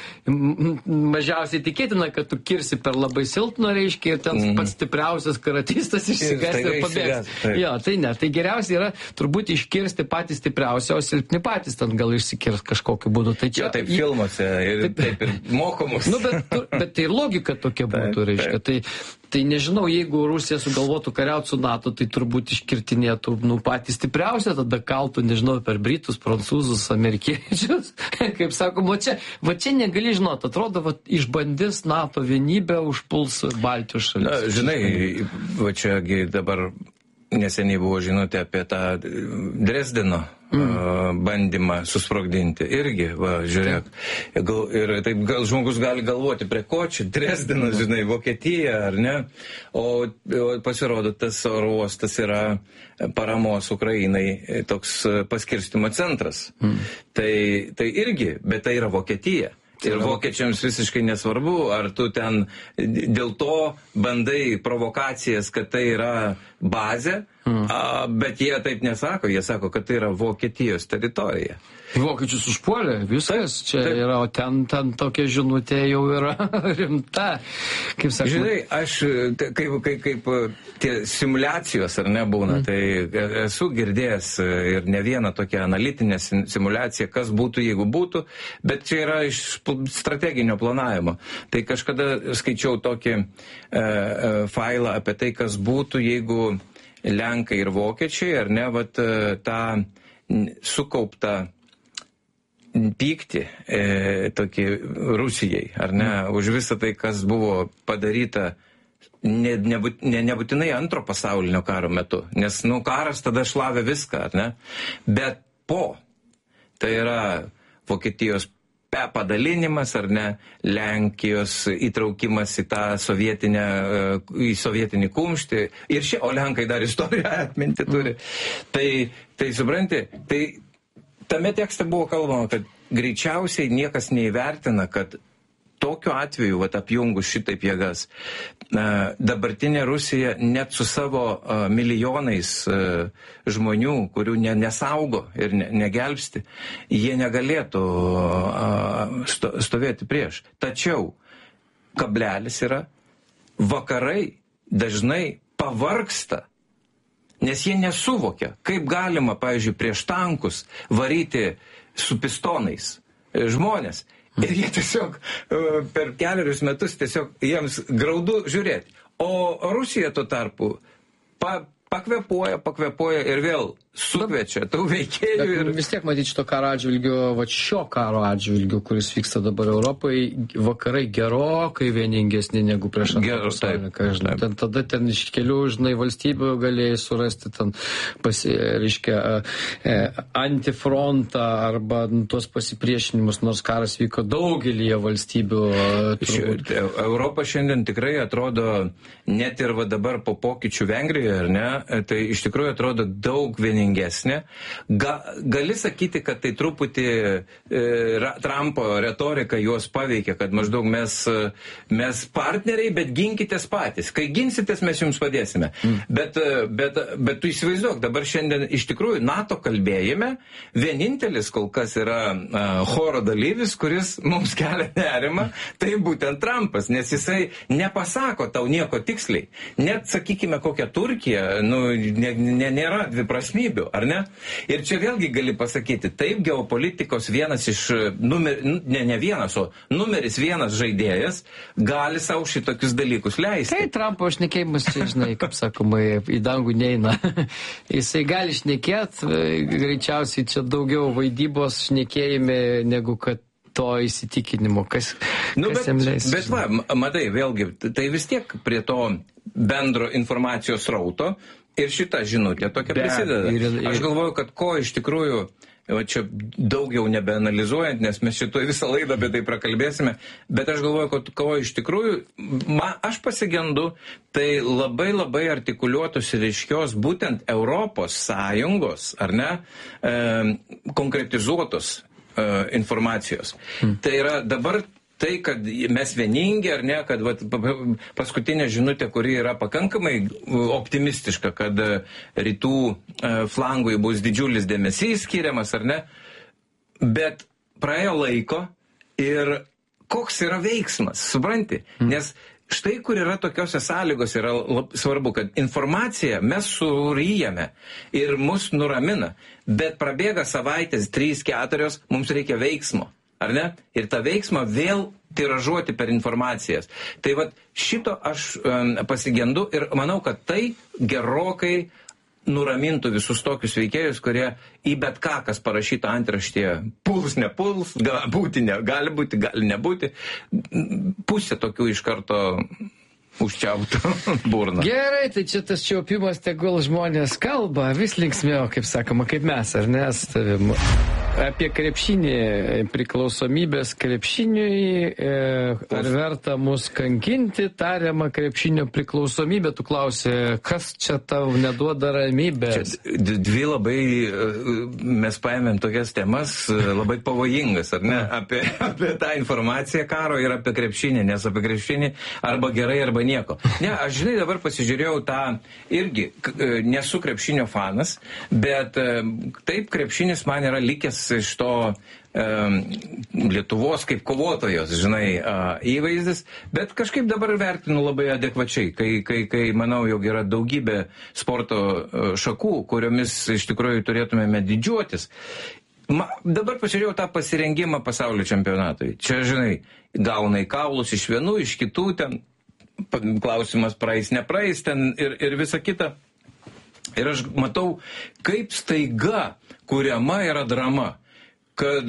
mažiausiai tikėtina, kad tu kirsi per labai silpną, reiškia, ir ten mm. pats stipriausias karatistas išsigąs ir pabėgs. Jo, tai ne, tai geriausia yra turbūt iškirsti patys stipriausi, o silpni patys ten gal išsikirs kažkokiu būdu. Tai čia,
jo, taip filmuose ir taip, taip ir mokomus.
Nu, bet, bet tai ir logika tokia būtų, taip, reiškia. Taip. Tai, tai nežinau, jeigu Rusija sugalvotų kariauti su NATO, tai turbūt iškirtinėtų, nu, patys stipriausia, tada kaltų, nežinau, per Britus, Prancūzus, Amerikiečius. Kaip sakoma, va čia, va čia negali žinot, atrodo, va, išbandys NATO vienybę, užpuls Baltijos šalis.
Na, žinai, va čiagi dabar neseniai buvo žinutė apie tą Dresdeno mm. bandymą susprogdinti. Irgi, va, žiūrėk. Gal, ir taip gal žmogus gali galvoti, prie ko čia Dresdenas, žinai, Vokietija, ar ne? O, o pasirodo, tas oro uostas yra paramos Ukrainai toks paskirstymo centras. Mm. Tai, tai irgi, bet tai yra Vokietija. Ir vokiečiams visiškai nesvarbu, ar tu ten dėl to bandai provokacijas, kad tai yra bazė, mm. a, bet jie taip nesako, jie sako, kad tai yra Vokietijos teritorija.
Vokiečius užpuolė, viskas taip, čia taip. Yra, o ten, ten tokia žinutė jau yra rimta. Kaip sakoma.
Žinai, aš kaip, kaip, kaip tie simulacijos ar nebūna, mm. tai esu girdėjęs ir ne vieną tokią analitinę simulaciją, kas būtų, jeigu būtų, bet čia yra iš strateginio planavimo. Tai kažkada skaičiau tokį e, e, failą apie tai, kas būtų, jeigu Lenkai ir Vokiečiai, ar ne, vat, tą sukauptą pykti e, tokį Rusijai, ar ne, mm. už visą tai, kas buvo padaryta ne, nebūt, ne, nebūtinai antro pasaulinio karo metu, nes, nu, karas tada šlavė viską, ar ne, bet po, tai yra Vokietijos padalinimas, ar ne, Lenkijos įtraukimas į tą sovietinę, į sovietinį kumštį, ir šie, o Lenkai dar istoriją atminti turi. Mm. Tai, tai supranti, tai tame tekste buvo kalbama, kad greičiausiai niekas neįvertina, kad tokiu atveju, vat, apjungus šitaip jėgas, dabartinė Rusija net su savo milijonais žmonių, kurių ne, nesaugo ir ne, negelbsti, jie negalėtų stovėti prieš. Tačiau kablelis yra, vakarai dažnai pavargsta, nes jie nesuvokia, kaip galima, pavyzdžiui, prieš tankus varyti su pistonais žmonės. Ir jie tiesiog per keliarius metus tiesiog jiems graudu žiūrėti. O Rusija tuo tarpu pa, pakvepuoja, pakvepuoja ir vėl sukviečia tų veikėjų. Ir...
Vis tiek matyti šito karo atžvilgiu, va šio karo atžvilgiu, kuris vyksta dabar Europai, vakarai gerokai vieningesni negu prieš antrą pasaulinį karą. Ten tada ten iš kelių, žinai, valstybių galėjai surasti ten, pasi, reiškia, antifrontą arba tuos pasipriešinimus, nors karas vyko daugelyje valstybių.
Turbūt. Europa šiandien tikrai atrodo, net ir va dabar po pokyčių Vengrijoje, ar ne, tai iš tikrųjų atrodo daug vieningesnė. Ga, gali sakyti, kad tai truputį e, Trumpo retorika juos paveikia, kad maždaug mes, mes partneriai, bet ginkitės patys. Kai ginsitės, mes jums padėsime. Mm. Bet, bet, bet tu įsivaizduok, dabar šiandien iš tikrųjų NATO kalbėjime vienintelis kol kas yra uh, choro dalyvis, kuris mums kelia nerimą, tai būtent Trumpas, nes jisai nepasako tau nieko tiksliai. Net, sakykime, kokią Turkiją, nu, ne, ne, nėra dviprasmybių, ar ne? Ir čia vėlgi gali pasakyti, taip geopolitikos vienas iš, numer, ne, ne vienas, o numeris vienas žaidėjas gali savo šitokius dalykus leisti.
Tai Trumpo šnekėjimas, čia, žinai, kaip sakoma, į dangų neina. Jisai gali šnekėti, greičiausiai čia daugiau vaidybos šnekėjime, negu kad to įsitikinimo, kas,
nu,
kas
bet,
jam leis.
Bet va, matai, vėlgi, tai vis tiek prie to bendro informacijos rauto ir šita žinutė tokia prisideda. Ir, ir... Aš galvoju, kad ko iš tikrųjų, va čia daug jau nebeanalizuojant, nes mes šitoj visą laidą apie tai prakalbėsime, bet aš galvoju, kad ko iš tikrųjų, man, aš pasigendu, tai labai labai artikuliuotos ir aiškios būtent Europos Sąjungos, ar ne, e, konkretizuotos informacijos. Hmm. Tai yra dabar tai, kad mes vieningi, ar ne, kad vat, paskutinė žinutė, kuri yra pakankamai optimistiška, kad rytų flangui bus didžiulis dėmesys skiriamas, ar ne, bet praėjo laiko ir koks yra veiksmas, supranti? Hmm. Nes štai, kur yra tokiose sąlygos, yra lab, svarbu, kad informaciją mes suryjame ir mus nuramina, bet prabėga savaitės, trys, keturios, mums reikia veiksmo, ar ne? Ir tą veiksmą vėl tiražuoti per informacijas. Tai vat šito aš um, pasigendu ir manau, kad tai gerokai nuramintų visus tokius veikėjus, kurie į bet ką, kas parašyta antraštėje, puls, nepuls, gali būti, ne, gali būti, gali nebūti. Pusė tokių iš karto užčiauptų burną.
Gerai, tai čia tas čiaupimas, tegul žmonės kalba, vis linksmiau, kaip sakoma, kaip mes, ar ne, su tavim. Apie krepšinį, priklausomybės krepšiniui, ar verta mus kankinti, tariama krepšinio priklausomybė, tu klausė, kas čia tau neduoda ramybės?
Čia dvi labai, mes paėmėm tokias temas, labai pavojingas, ar ne, apie, apie tą informaciją karo ir apie krepšinį, nes apie krepšinį arba gerai, arba nieko. Ne, aš žinai, dabar pasižiūrėjau tą irgi, nesu krepšinio fanas, bet taip krepšinis man yra likęs iš to um, Lietuvos kaip kovotojos, žinai, uh, įvaizdis, bet kažkaip dabar vertinu labai adekvačiai, kai, kai, kai manau, jog yra daugybė sporto uh, šakų, kuriomis iš tikrųjų turėtumėme didžiuotis. Ma, dabar pasižiūrėjau tą pasirengimą pasaulio čempionatui. Čia, žinai, gauna į kaulus iš vienų, iš kitų, ten klausimas praeis, nepraeis, ten ir, ir visa kita. Ir aš matau, kaip staiga kuriama yra drama, kad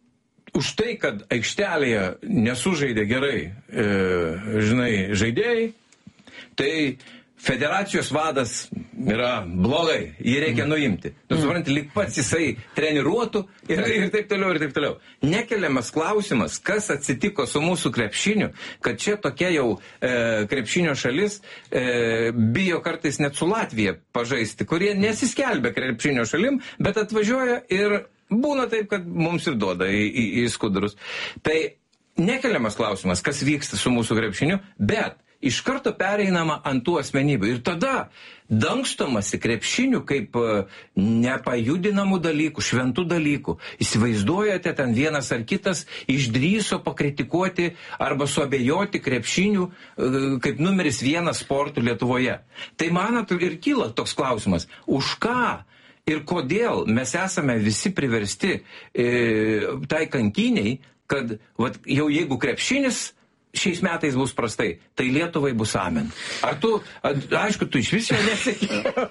už tai, kad aikštelėje nesužaidė gerai, e, žinai, žaidėjai, tai federacijos vadas yra blogai, jį reikia nuimti. Tu supranti, lyg pats jisai treniruotų ir, ir taip toliau, ir taip toliau. Nekeliamas klausimas, kas atsitiko su mūsų krepšiniu, kad čia tokia jau e, krepšinio šalis e, bijo kartais net su Latvija pažaisti, kurie nesiskelbia krepšinio šalim, bet atvažiuoja ir būna taip, kad mums ir duoda į, į, į skudurus. Tai nekeliamas klausimas, kas vyksta su mūsų krepšiniu, bet iš karto pereinama ant tų asmenybių. Ir tada dangstomasi krepšiniu kaip nepajudinamų dalykų, šventų dalykų. Įsivaizduojate, ten vienas ar kitas išdrįso pakritikuoti arba suabejoti krepšiniu kaip numeris vienas sportų Lietuvoje. Tai man ir kyla toks klausimas, už ką ir kodėl mes esame visi priversti e, tai kankiniai, kad vat, jau jeigu krepšinis šiais metais bus prastai, tai Lietuvai bus amen. Ar tu, a, aišku, tu iš viso nesėki.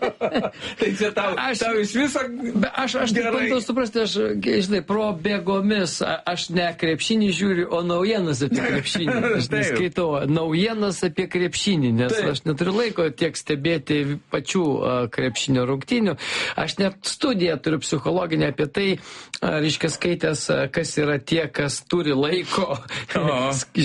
Tai čia tau, aš, tau iš viso
aš, aš gerai. Aš bandau suprasti, aš, žinai, pro bėgomis, aš ne krepšinį žiūriu, o naujienas apie krepšinį. Aš neskaitau naujienas apie krepšinį, nes Taip. Aš neturiu laiko tiek stebėti pačių a, krepšinio rungtynių. Aš net studiją turiu psichologinę apie tai, a, reiškia skaitęs, a, kas yra tie, kas turi laiko žiūrėti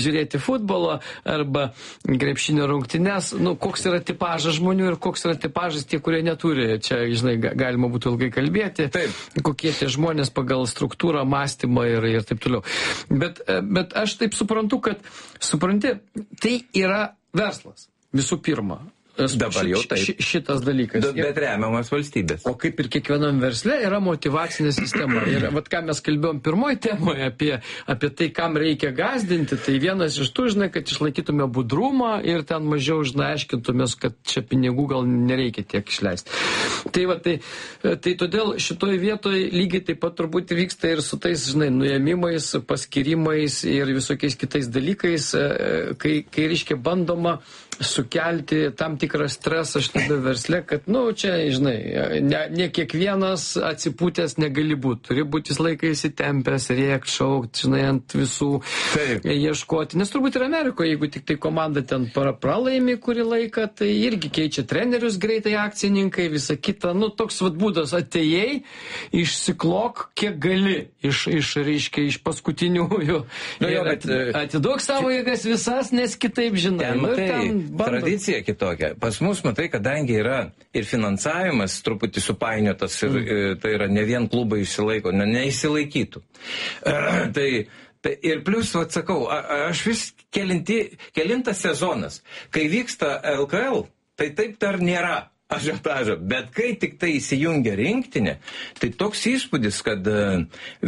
futbolo arba krepšinio rungtynes, nu, koks yra tipažas žmonių ir koks yra tipažas tie, kurie neturi. Čia, žinai, galima būtų ilgai kalbėti, taip. Kokie tie žmonės pagal struktūrą, mąstymą ir, ir taip toliau. Bet, bet aš taip suprantu, kad, supranti, tai yra verslas visų pirma.
Dabar jau taip.
Ši, šitas dalykas.
Bet, bet remiamas valstybės.
O kaip ir kiekvienam versle yra motyvacinė sistema. Ir vat ką mes kalbėjom pirmoji temoje apie, apie tai, kam reikia gąsdinti, tai vienas iš tų, žinai, kad išlaikytume budrumą ir ten mažiau, žinai, aiškintumės, kad čia pinigų gal nereikia tiek išleisti. Tai va, tai, tai todėl šitoj vietoj lygiai taip pat turbūt vyksta ir su tais, žinai, nuėmimais, paskirimais ir visokiais kitais dalykais, kai, kai reiškia bandoma sukelti tam tikrą stresą šitame versle, kad, nu, čia, žinai, ne, ne kiekvienas atsipūtęs negali būti. Turi būti vis laiką įsitempęs, rėkt, šaukt, žinai, ant visų Taip. ieškoti. Nes turbūt ir Amerikoje, jeigu tik tai komanda ten pralaimi kurį laiką, tai irgi keičia trenerius greitai akcininkai, visa kita. Nu, toks vat būdas, atėjai, išsiklok, kiek gali, iš, iš reiškia, iš paskutiniųjų. Nu, jo, bet, atiduok savo jėgas visas, nes kitaip, žinai.
Ten, nu, ten tradicija kitokia. Pas mus, matai, kadangi yra ir finansavimas truputį supainiotas ir mm. tai yra ne vien klubai išsilaiko, ne, neįsilaikytų. Uh, tai, tai ir plus, vat sakau, a, aš vis kelinti, kelintas sezonas, kai vyksta L K L, tai taip dar nėra ažiotažo, bet kai tik tai įsijungia rinktinė, tai toks įspūdis, kad uh,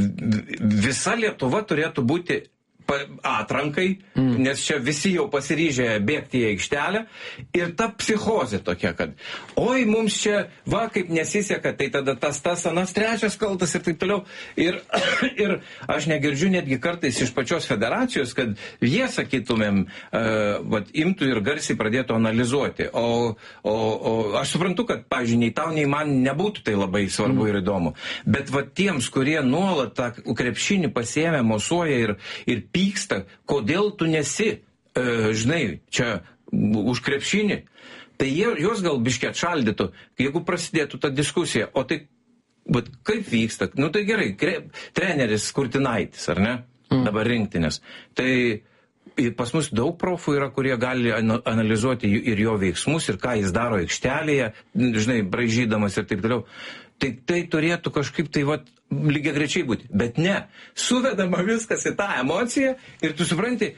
visa Lietuva turėtų būti atrankai, mm. nes čia visi jau pasiryžę bėgti į aikštelę ir ta psichozė tokia, kad oi, mums čia, va, kaip nesiseka, tai tada tas, tas, anas trečias kaltas ir taip toliau. Ir, ir aš negirdžiu netgi kartais iš pačios federacijos, kad jie, sakytumėm, uh, vat, imtų ir garsiai pradėtų analizuoti. O, o, o aš suprantu, kad, pavyzdžiui, nei tau, nei man nebūtų tai labai svarbu mm. ir įdomu. Bet va tiems, kurie nuolat tą krepšinį pasiėmė, mosuoja ir, ir pyksta, kodėl tu nesi, e, žinai, čia už krepšinį, tai jie, juos gal biškiai atšaldytų, jeigu prasidėtų ta diskusija. O tai, bet kaip vyksta? Nu tai gerai, kre, treneris Kurtinaitis, ar ne? Mm. Dabar rinktinės. Tai pas mus daug profų yra, kurie gali analizuoti ir jo veiksmus, ir ką jis daro aikštelėje, žinai, braižydamas ir taip toliau. Tai tai turėtų kažkaip tai vat lygiai grečiai būti. Bet ne, suvedama viskas į tą emociją ir tu supranti,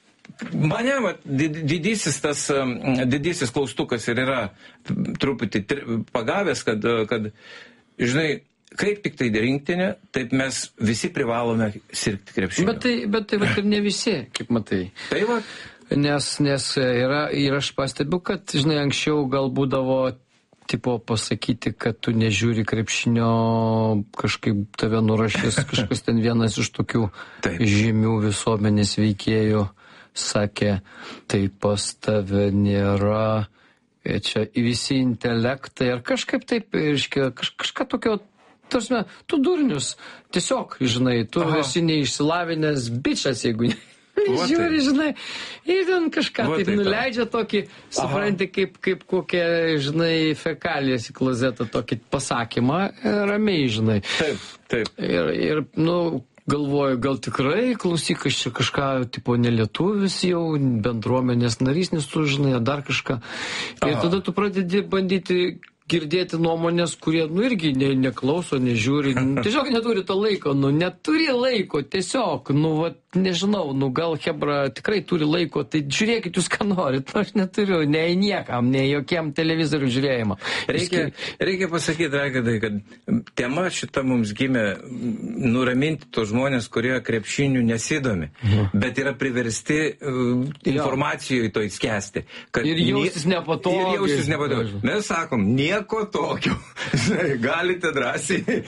mane vat, didysis tas, didysis klaustukas ir yra truputį pagavęs, kad, kad, žinai, kaip tik tai rinktinė, taip mes visi privalome sirgti krepšinio.
Bet tai, bet tai vat ir ne visi, kaip matai.
Tai va.
Nes, nes yra, ir aš pastebiu, kad, žinai, anksčiau gal būdavo tipo pasakyti, kad tu nežiūri krepšinio, kažkaip tave nurašys, kažkas ten vienas iš tokių Taip. žymių visuomenės veikėjų sakė, tai pas tave nėra, čia visi intelektai, ar kažkaip taip, reiškia, kaž, kažką tokio, tarsi, tu durnius, tiesiog, žinai, tu Aha. esi neišsilavinęs bičas, jeigu ne. Žiūri, žinai, ir ten kažką Va, taip, taip nuleidžia tokį, supranti, kaip, kaip kokia, žinai, fekalijas į klozetą tokį pasakymą, ramiai, žinai.
Taip, taip.
Ir, ir nu, galvoju, gal tikrai, klausyk, aš čia kažką, tipo, nelietuvis jau, bendruomenės narys, nes tu, žinai, dar kažką. Ir Aha. tada tu pradedi bandyti girdėti nuomonės, kurie, nu, irgi ne, neklauso, nežiūri, nu, tiesiog neturi to laiko, nu, neturi laiko, tiesiog, nu, va, nežinau, nu, gal Hebra tikrai turi laiko, tai žiūrėkit jūs, ką norit, aš neturiu, nei niekam, nei jokiem televizorių žiūrėjimo.
Reikia, reikia pasakyti, Raigardai, kad tema šita mums gimė nuraminti tos žmonės, kurie krepšinių nesidomi, mhm. bet yra priversti uh, informacijoje to įskesti.
Ir jaustis nepatogiai.
Ir jaustis nepatogiai. Mes sakom, nieko tokio. Galite drąsiai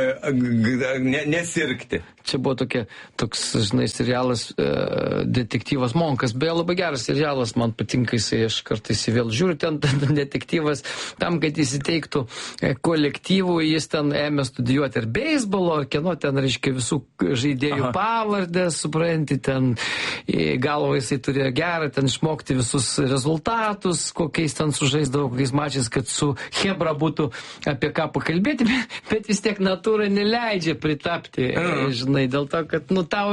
e, ne, nesirgti.
Čia buvo tokia, toks, žinai, serialas e, Detektyvas Monkas. Beje, labai geras serialas, man patinka jisai, aš kartais jį vėl žiūriu, ten, ten detektyvas, tam, kad įsiteiktų kolektyvų, jis ten ėmė studijuoti ir beisbolo, ar kieno ten, reiškia, visų žaidėjų Aha. pavardės, supranti, ten galvo jisai turėjo gerą, ten išmokti visus rezultatus, kokiais ten sužaisdavo, kokiais mačiais, kad su Hebra būtų apie ką pakalbėti, bet vis tiek natūra neleidžia pritapti, mm. žinai, dėl to, kad, nu, tavo gyvenimo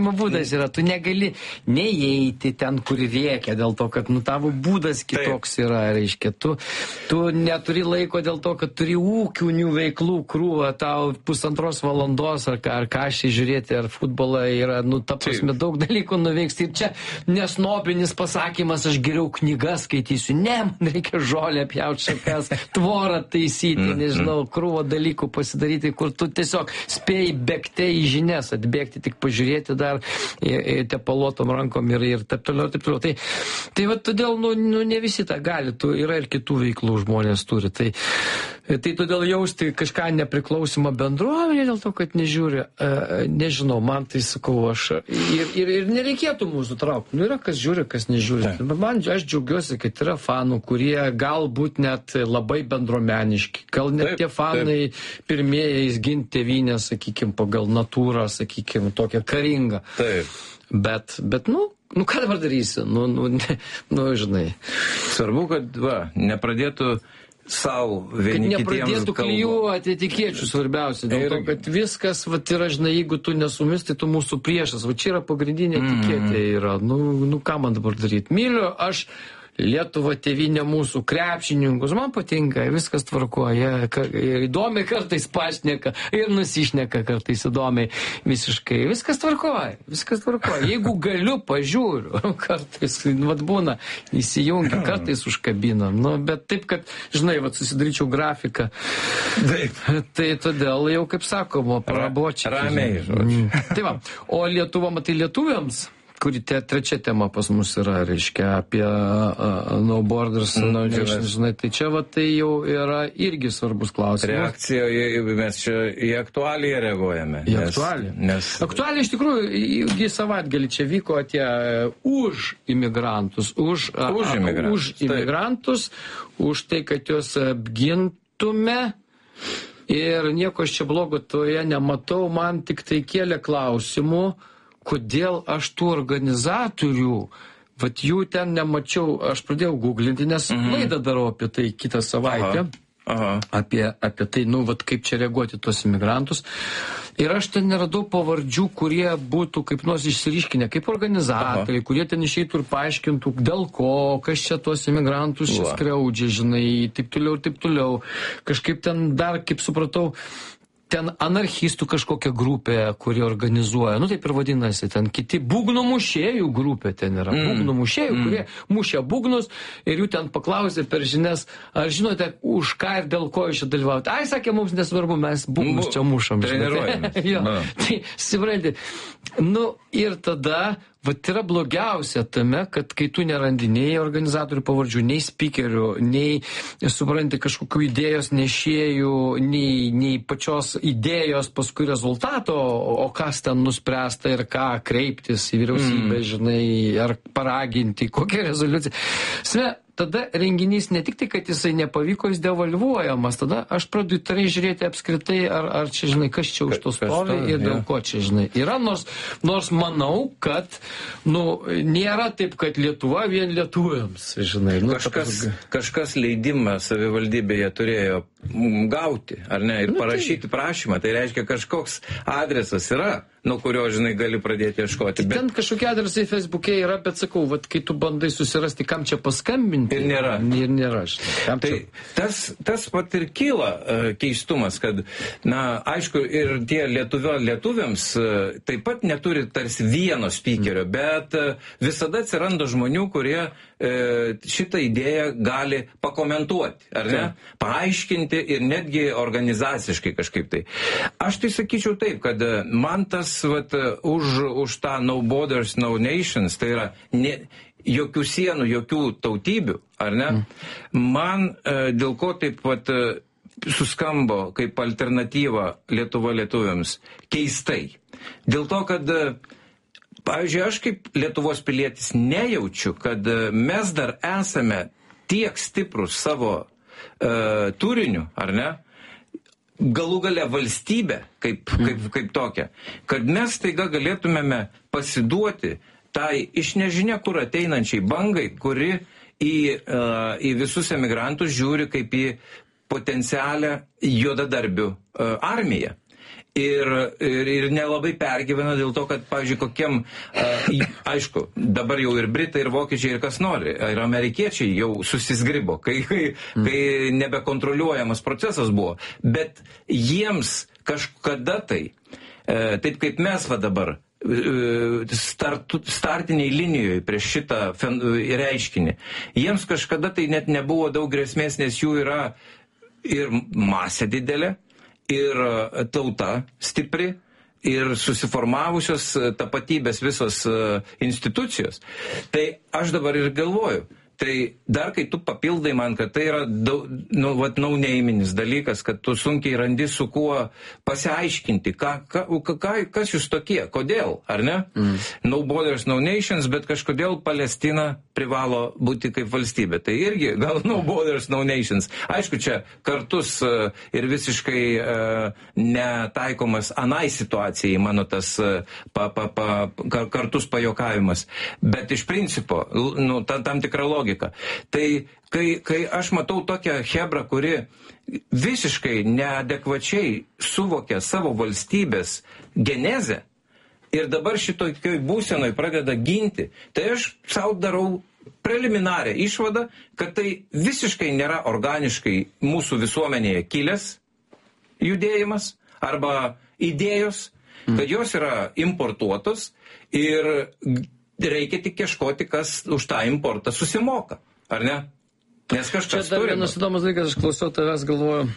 gyvenimo būdas yra. Tu negali neįeiti ten, kur rėkia, dėl to, kad nu, tavo būdas kitoks Taip. Yra, reiškia. Tu, tu neturi laiko dėl to, kad turi ūkinių veiklų krūvą, tau pusantros valandos ar, ar kažkai žiūrėti, ar futbolą yra, nu, ta prasme, daug dalykų nuveiks. Ir čia nesnobinis pasakymas, aš geriau knygas skaitysiu. Ne, man reikia žolę pjauti šakas, tvorą taisyti, nežinau, krūvą dalykų pasidaryti, kur tu tiesiog spėjai bėgti į žinias, atbėgti, tik pažiūrėti dar tepalotom rankom ir, ir taip toliau, taip toliau. Tai, tai va, todėl, nu, nu, ne visi tą gali, tu, yra ir kitų veiklų žmonės turi. Tai, tai todėl jausti kažką nepriklausomą bendruomenę dėl to, kad nežiūri, nežinau, man tai sakau, aš ir, ir, ir nereikėtų mūsų traukti. Nu, yra kas žiūri, kas nežiūri. Tai. Man, aš džiaugiuosi, kad yra fanų, kurie galbūt net labai bendruomeniški. Gal net taip, tie fanai taip. Pirmieji ginti tėvynę, sakykime, pagal natūrą, sakykime, tokią karingą. Taip. Bet, bet, nu, nu, ką dabar darysi? Nu, nu, ne, nu, žinai.
Svarbu, kad, va, nepradėtų savo vieni kitiems kalbų. Kad nepradėtų
klijuoti etikėčių svarbiausia. Dėl ir... to, kad viskas, va, yra, žinai, jeigu tu nesumis, tai tu mūsų priešas. Va, čia yra pagrindinė etikėtė. Mm. Yra. Nu, nu, ką man dabar daryti? Myliu, aš Lietuva, tėvynė mūsų, krepšininkus, man patinka, viskas tvarkoja, įdomiai kartais pašneka ir nusišneka kartais įdomiai visiškai, viskas tvarkoja, viskas tvarkoja. Jeigu galiu, pažiūriu, kartais, vat būna, įsijungi, kartais užkabina, nu, bet taip, kad, žinai, vat susidaryčiau grafiką, taip. Tai todėl jau, kaip sakoma, prabočiai.
Ramiai, žodžiu.
Tai va, o Lietuva, matai, lietuviams, kuri te, trečia tema pas mus yra, reiškia, apie uh, no borders, mm, no nations, žinai, tai čia va tai jau yra irgi svarbus klausimas.
Reakcija, mes čia į aktualiją reaguojame.
Į aktualiją. Nes... Aktualiją iš tikrųjų, į savaitgalį čia vyko tie uh, už imigrantus, už, uh,
už imigrantus,
už, imigrantus už tai, kad juos apgintume. Ir nieko aš čia blogo toje nematau, man tik tai kėlė klausimų, kodėl aš tų organizatorių, vat jų ten nemačiau, aš pradėjau googlinti, nes mm-hmm. laidą darau apie tai kitą savaitę, aha, aha. Apie, apie tai, nu, vat kaip čia reaguoti tuos imigrantus. Ir aš ten neradau pavardžių, kurie būtų kaip nors išsiriškinę, kaip organizatoriai, aha. kurie ten išeitų ir paaiškintų, dėl ko, kas čia tuos imigrantus čia skriaudžia, žinai, taip toliau, taip toliau. Kažkaip ten dar, kaip supratau, ten anarchistų kažkokia grupė, kuri organizuoja, nu taip ir vadinasi, ten kiti būgnų mušėjų grupė ten yra, mm. būgnų mušėjų, mm. kurie mušia būgnus ir jų ten paklausė per žinias, ar žinote, už ką ir dėl ko jūs čia dalyvaujate. Ai, sakė, mums nesvarbu, mes būgnus čia mušam.
Treniruojamės.
jo, tai, supranti, nu ir tada, vat yra blogiausia tame, kad kai tu nerandi nei organizatorių pavardžių, nei spikerių, nei, supranti, kažkokių idėjos nešėjų, nei, nei pačios idėjos paskui rezultato, o kas ten nuspręsta ir ką kreiptis į vyriausybę, mm. žinai, ar paraginti, kokią rezoliuciją. Sve, tada renginys ne tik tai, kad jisai nepavyko, jis devalvuojamas. Tada aš pradedu įtariai žiūrėti apskritai, ar, ar čia, žinai, kas čia už to stovi ir dėl ko čia, žinai. Yra, nors, nors manau, kad, nu, nėra taip, kad Lietuva vien lietuviams, žinai. Nu,
kažkas, kažkas leidimą savivaldybėje turėjo gauti, ar ne, ir nu, parašyti tai... prašymą. Tai reiškia, kažkoks adresas yra, nuo kurio, žinai, gali pradėti ieškoti.
Bet... Ten kažkokie adresai Facebook'e yra, bet sakau, vat, kai tu bandai susirasti, kam čia paskambinti.
Ir nėra.
Ir nėra. Štai,
tai čia... tas, tas pat ir kyla uh, keistumas, kad, na, aišku, ir tie lietuvio lietuviams uh, taip pat neturi tarsi vieno speakerio, bet uh, visada atsiranda žmonių, kurie uh, šitą idėją gali pakomentuoti, ar ne? Tai. Paaiškinti ir netgi organizaciškai kažkaip tai. Aš tai sakyčiau taip, kad uh, man tas vat, už, už tą no borders, no nations, tai yra ne, jokių sienų, jokių tautybių, ar ne? Mm. Man e, dėl ko taip vat, suskambo kaip alternatyva Lietuva lietuviams keistai. Dėl to, kad, pavyzdžiui, aš kaip Lietuvos pilietis nejaučiu, kad mes dar esame tiek stiprus savo e, turiniu, ar ne? Galų gale valstybė kaip, kaip, kaip tokia, kad mes taiga galėtumėme pasiduoti tai iš nežinia kur ateinančiai bangai, kuri į, uh, į visus emigrantus žiūri kaip į potencialią juodadarbių uh, armiją. ir, ir, ir nelabai pergyvena dėl to, kad, pavyzdžiui, kokiam, uh, aišku, dabar jau ir Britai, ir Vokiečiai, ir kas nori, ir amerikiečiai jau susizgribo, kai, kai, mm. kai nebekontroliuojamas procesas buvo. Bet jiems kažkada tai, uh, taip kaip mes va dabar, Start, startiniai linijoje prieš šitą reiškinį. Jiems kažkada tai net nebuvo daug grėsmės, nes jų yra ir masė didelė, ir tauta stipri, ir susiformavusios tapatybės visos institucijos. Tai aš dabar ir galvoju, tai dar kai tu papildai man, kad tai yra daug, nu, vat, nauneiminis dalykas, kad tu sunkiai randi su kuo pasiaiškinti, ką, ką, ką, kas jūs tokie, kodėl, ar ne? Mm. No borders, no nations, bet kažkodėl Palestina privalo būti kaip valstybė. Tai irgi gal no borders, no nations. Aišku, čia kartus uh, ir visiškai uh, netaikomas anai situacijai, mano tas uh, pa, pa, pa, kartus pajokavimas. Bet iš principo, nu, tam, tam tikra logika. Tai kai, kai aš matau tokią hebrą, kuri visiškai neadekvačiai suvokia savo valstybės genezę ir dabar šitokioj būsenoj pradeda ginti, tai aš savo darau preliminarią išvadą, kad tai visiškai nėra organiškai mūsų visuomenėje kilęs judėjimas arba idėjos, kad jos yra importuotos ir reikia tik ieškoti, kas už tą importą susimoka, ar ne? Nes kažkas turi.
Čia dar vienas įdomus dalykas, aš klausiau tavęs, galvoju,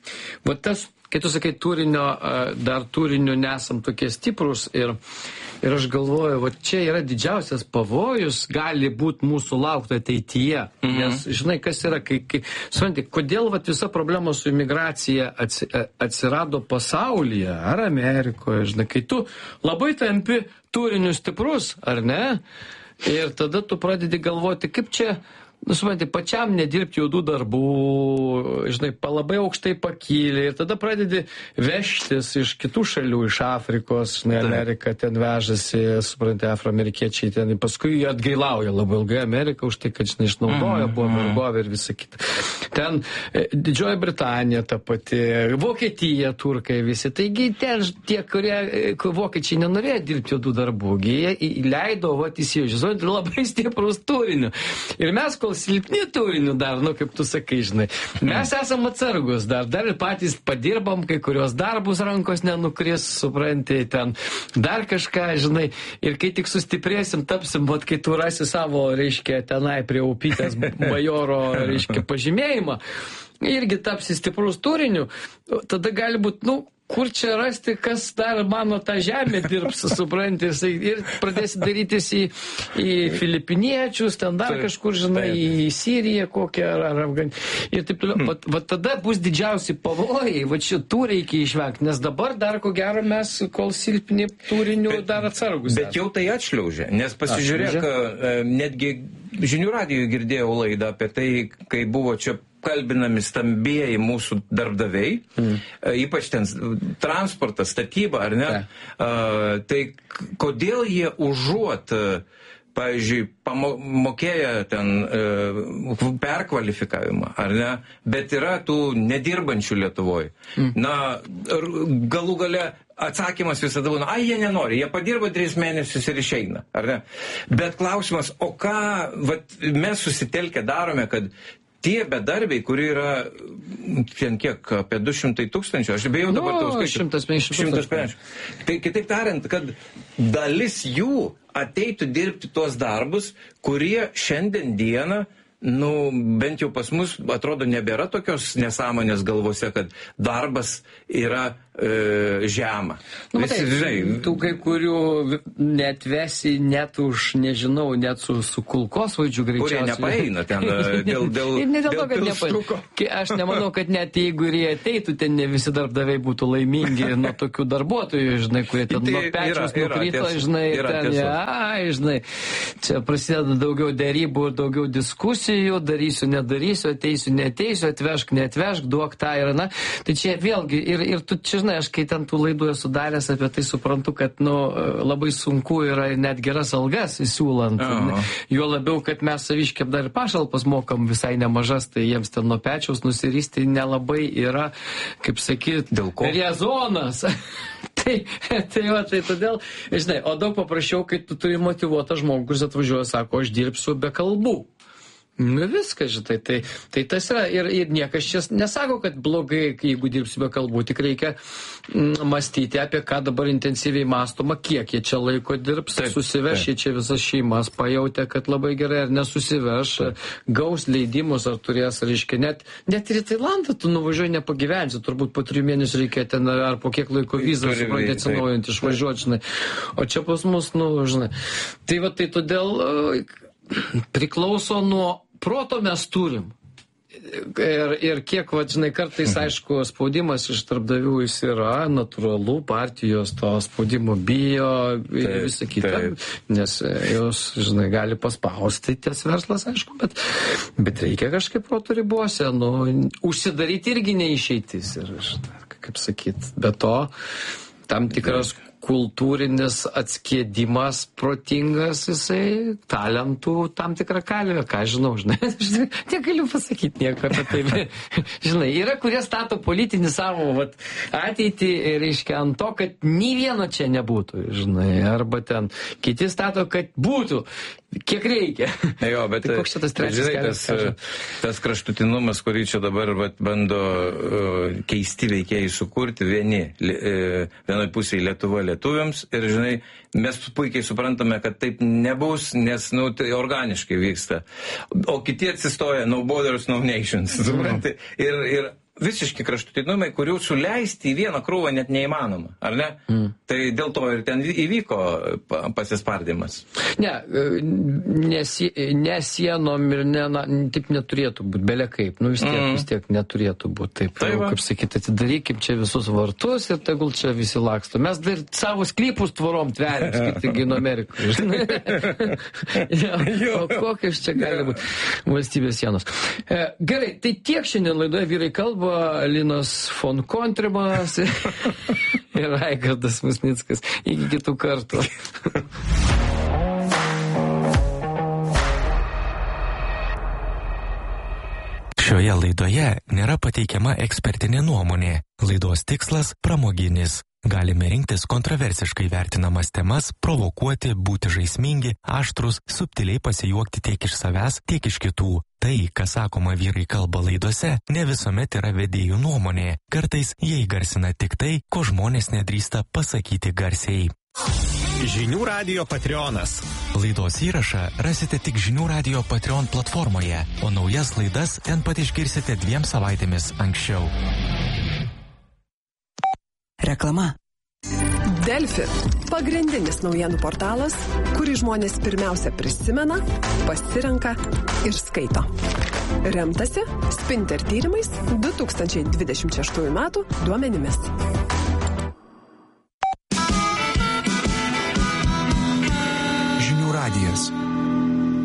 va tas, kai tu sakai turinio, dar turiniu nesam tokie stiprus ir, ir aš galvoju, va čia yra didžiausias pavojus, gali būti mūsų laukti ateityje. Mhm. Nes, žinai, kas yra, kai, kai supranti, kodėl va visa problema su imigracija atsi, atsirado pasaulyje, ar Amerikoje, žinai, kai tu labai tampi turiniu stiprus, ar ne? Ir tada tu pradedi galvoti, kaip čia, nu, supranti, pačiam nedirbti juodų darbų, žinai, labai aukštai pakylė ir tada pradedi vežtis iš kitų šalių, iš Afrikos, žinai, Amerika ten vežasi, supranti, afroamerikiečiai ten, paskui jie atgailauja labai ilgai Ameriką už tai, kad, žinai, išnaudoja, mm, buvo vergovė ir visa kita. Ten Didžioji Britanija ta pati, Vokietija, turkai visi, taigi ten tie, kurie, vokiečiai nenorėjo dirbti juodų darbų, jie leido, va, įsivežti, labai stiprus turiniu. Ir mes, kol silpni turinių dar, nu, kaip tu sakai, žinai. Mes esam atsargus dar, dar ir patys padirbam, kai kurios darbus rankos nenukris, supranti, ten dar kažką, žinai, ir kai tik sustiprėsim, tapsim, vat, kai tu rasi savo, reiškia, tenai prie upytės bajoro, reiškia, pažymėjimą, irgi tapsi stiprus turiniu, tada gali būti, nu, kur čia rasti, kas dar mano tą žemę dirbs, supranti, ir pradėsi darytis į, į filipiniečius, ten dar taip, kažkur, žinai, taip. Į Siriją kokią, ar, ar Afganistaną. Ir taip toliau. Hmm. Va tada bus didžiausi pavojai, va šitų reikia išvengti, nes dabar dar ko gero mes, kol silpni turinių, bet, dar atsargus.
Bet jau tai atšliaužia, nes pasižiūrėk, atšliaužia? Netgi žinių radijoje girdėjau laidą apie tai, kai buvo čia kalbinami stambieji mūsų darbdaviai, mm. ypač ten transportas, statyba, ar ne? Uh, tai kodėl jie užuot, pavyzdžiui, pamokėję ten uh, perkvalifikavimą, ar ne? Bet yra tų nedirbančių Lietuvoje. Mm. Na, galų gale atsakymas visada būna, ai, jie nenori, jie padirba tris mėnesius ir išeina, ar ne? Bet klausimas, o ką vat, mes susitelkę darome, kad tie bedarbiai, kurie yra ten kiek, apie du šimtai tūkstančių, aš bijau dabar tau skaičiu.
šimtas penkiasdešimt.
Tai kitaip tariant, kad dalis jų ateitų dirbti tuos darbus, kurie šiandien dieną, nu, bent jau pas mus, atrodo, nebėra tokios nesąmonės galvose, kad darbas yra e, žema.
Nu, Visi, matai, žinai, tu kai kurių neatvesi net už, nežinau, net su, su kulkosvaidžiu greičiausiai.
Kurie nepaeina ten dėl, dėl,
ir ne dėl to, kad nepaeina. Aš nemanau, kad net jeigu ir jie ateitų, ten ne visi darbdaviai būtų laimingi nuo tokių darbuotojų, žinai, kurie ten tai nuo pečiaus nukrito, žinai, ten, ja, žinai, čia prasideda daugiau derybų ir daugiau diskusijų, darysiu, nedarysiu, ateisiu, neteisiu, atvežk, neatvežk, duok tą ir na. Tai čia vėlgi, ir, ir tu čia, žinai, žinai, aš kai ten tų laidų esu daręs apie tai suprantu, kad, nu, labai sunku yra net geras algas įsiūlant.
Aha.
Jo labiau, kad mes saviškiam dar ir pašalpas mokam visai nemažas, tai jiems ten nuo pečiaus nusiristi nelabai yra, kaip sakyt,
dėl ko?
Rezonas. tai, tai, va, tai todėl, žinai, o daug paprasčiau, kai tu turi motyvuotą žmogų, kuris atvažiuoja, sako, aš dirbsiu be kalbų. Nu viskas, žinai, tai, tai tas yra ir, ir niekas čia nesako, kad blogai, jeigu dirbsi be kalbų, tik reikia mm, mąstyti, apie ką dabar intensyviai mąstoma, kiek jie čia laiko dirbs, taip, susiveš, jie čia visas šeimas pajautė, kad labai gerai ar nesusiveš, taip. Gaus leidimus ar turės, reiškia, net, net ir į Tailandą tu nuvažiuoji nepagyvensi, turbūt po trijų mėnesių reikia ten ar po kiek laiko vizą supranti atsinaujant, išvažiuoti, žinai, o čia pas mus, nu, žinai, tai va tai todėl priklauso nuo proto mes turim. Ir, ir kiek, va, žinai, kartais, aišku, spaudimas iš darbdavių jis yra natūralu, partijos to spaudimo bijo ir visą kitą, nes jos, žinai, gali paspausti ties verslas, aišku, bet, bet reikia kažkaip proto ribose, nu, užsidaryti irgi neišeitis. Ir, žinai, kaip sakyt, be to, tam tikras kultūrinis atskiedimas protingas, jisai talentų tam tikrą kalvę, ką žinau, žinai, tiek galiu pasakyti nieko apie tai. Žinai, yra, kurie stato politinį savo vat, ateitį, reiškia, ant to, kad nei vieno čia nebūtų, žinai, arba ten kiti stato, kad būtų, kiek reikia.
Jo, bet
tai koks čia tas trečias
žinai,
kelias,
tas, tas kraštutinumas, kurį čia dabar vat, bando uh, keisti veikėjai sukurti, vieni, uh, vienoj pusėje Lietuva lietuviams ir, žinai, mes puikiai suprantame, kad taip nebus, nes, nu, tai organiškai vyksta. O kiti atsistoja, no borders, no nations, supranti? Ir, ir visiški kraštutinumai, kurių suleisti į vieną krūvą net neįmanoma, ar ne? Mm. Tai dėl to ir ten įvyko pasispardymas.
Ne, nesie, nesienom ir ne, na, taip neturėtų būti, belia kaip, nu vis tiek, mm. vis tiek neturėtų būti taip. Tai jau, kaip sakyti, atidarykim čia visus vartus ir tegul čia visi laksto. Mes dar savo sklypus tvorom tveriam, skirtingai nuo Amerikos. O kokios čia gali būti valstybės sienos. E, gerai, tai tiek šiandien laidoje Vyrai kalba, Linas von Kontrimas ir Raigardas Musnickas. Iki kitų kartų.
Šioje laidoje nėra pateikiama ekspertinė nuomonė. Laidos tikslas pramoginis. Galime rinktis kontroversiškai vertinamas temas, provokuoti, būti žaismingi, aštrus, subtiliai pasijuokti tiek iš savęs, tiek iš kitų. Tai, kas sakoma Vyrai kalba laidose, ne visuomet yra vedėjų nuomonė. Kartais jie įgarsina tik tai, ko žmonės nedrįsta pasakyti garsiai.
Žinių radijo Patreonas.
Laidos įrašą rasite tik Žinių radijo Patreon platformoje, o naujas laidas ten pat išgirsite dviem savaitėmis anksčiau.
Reklama. Delfi – pagrindinis naujienų portalas, kurį žmonės pirmiausia prisimena, pasirenka ir skaito. Remtasi Spinter tyrimais du tūkstančiai dvidešimt šeštųjų metų duomenimis.
Žinių radijas.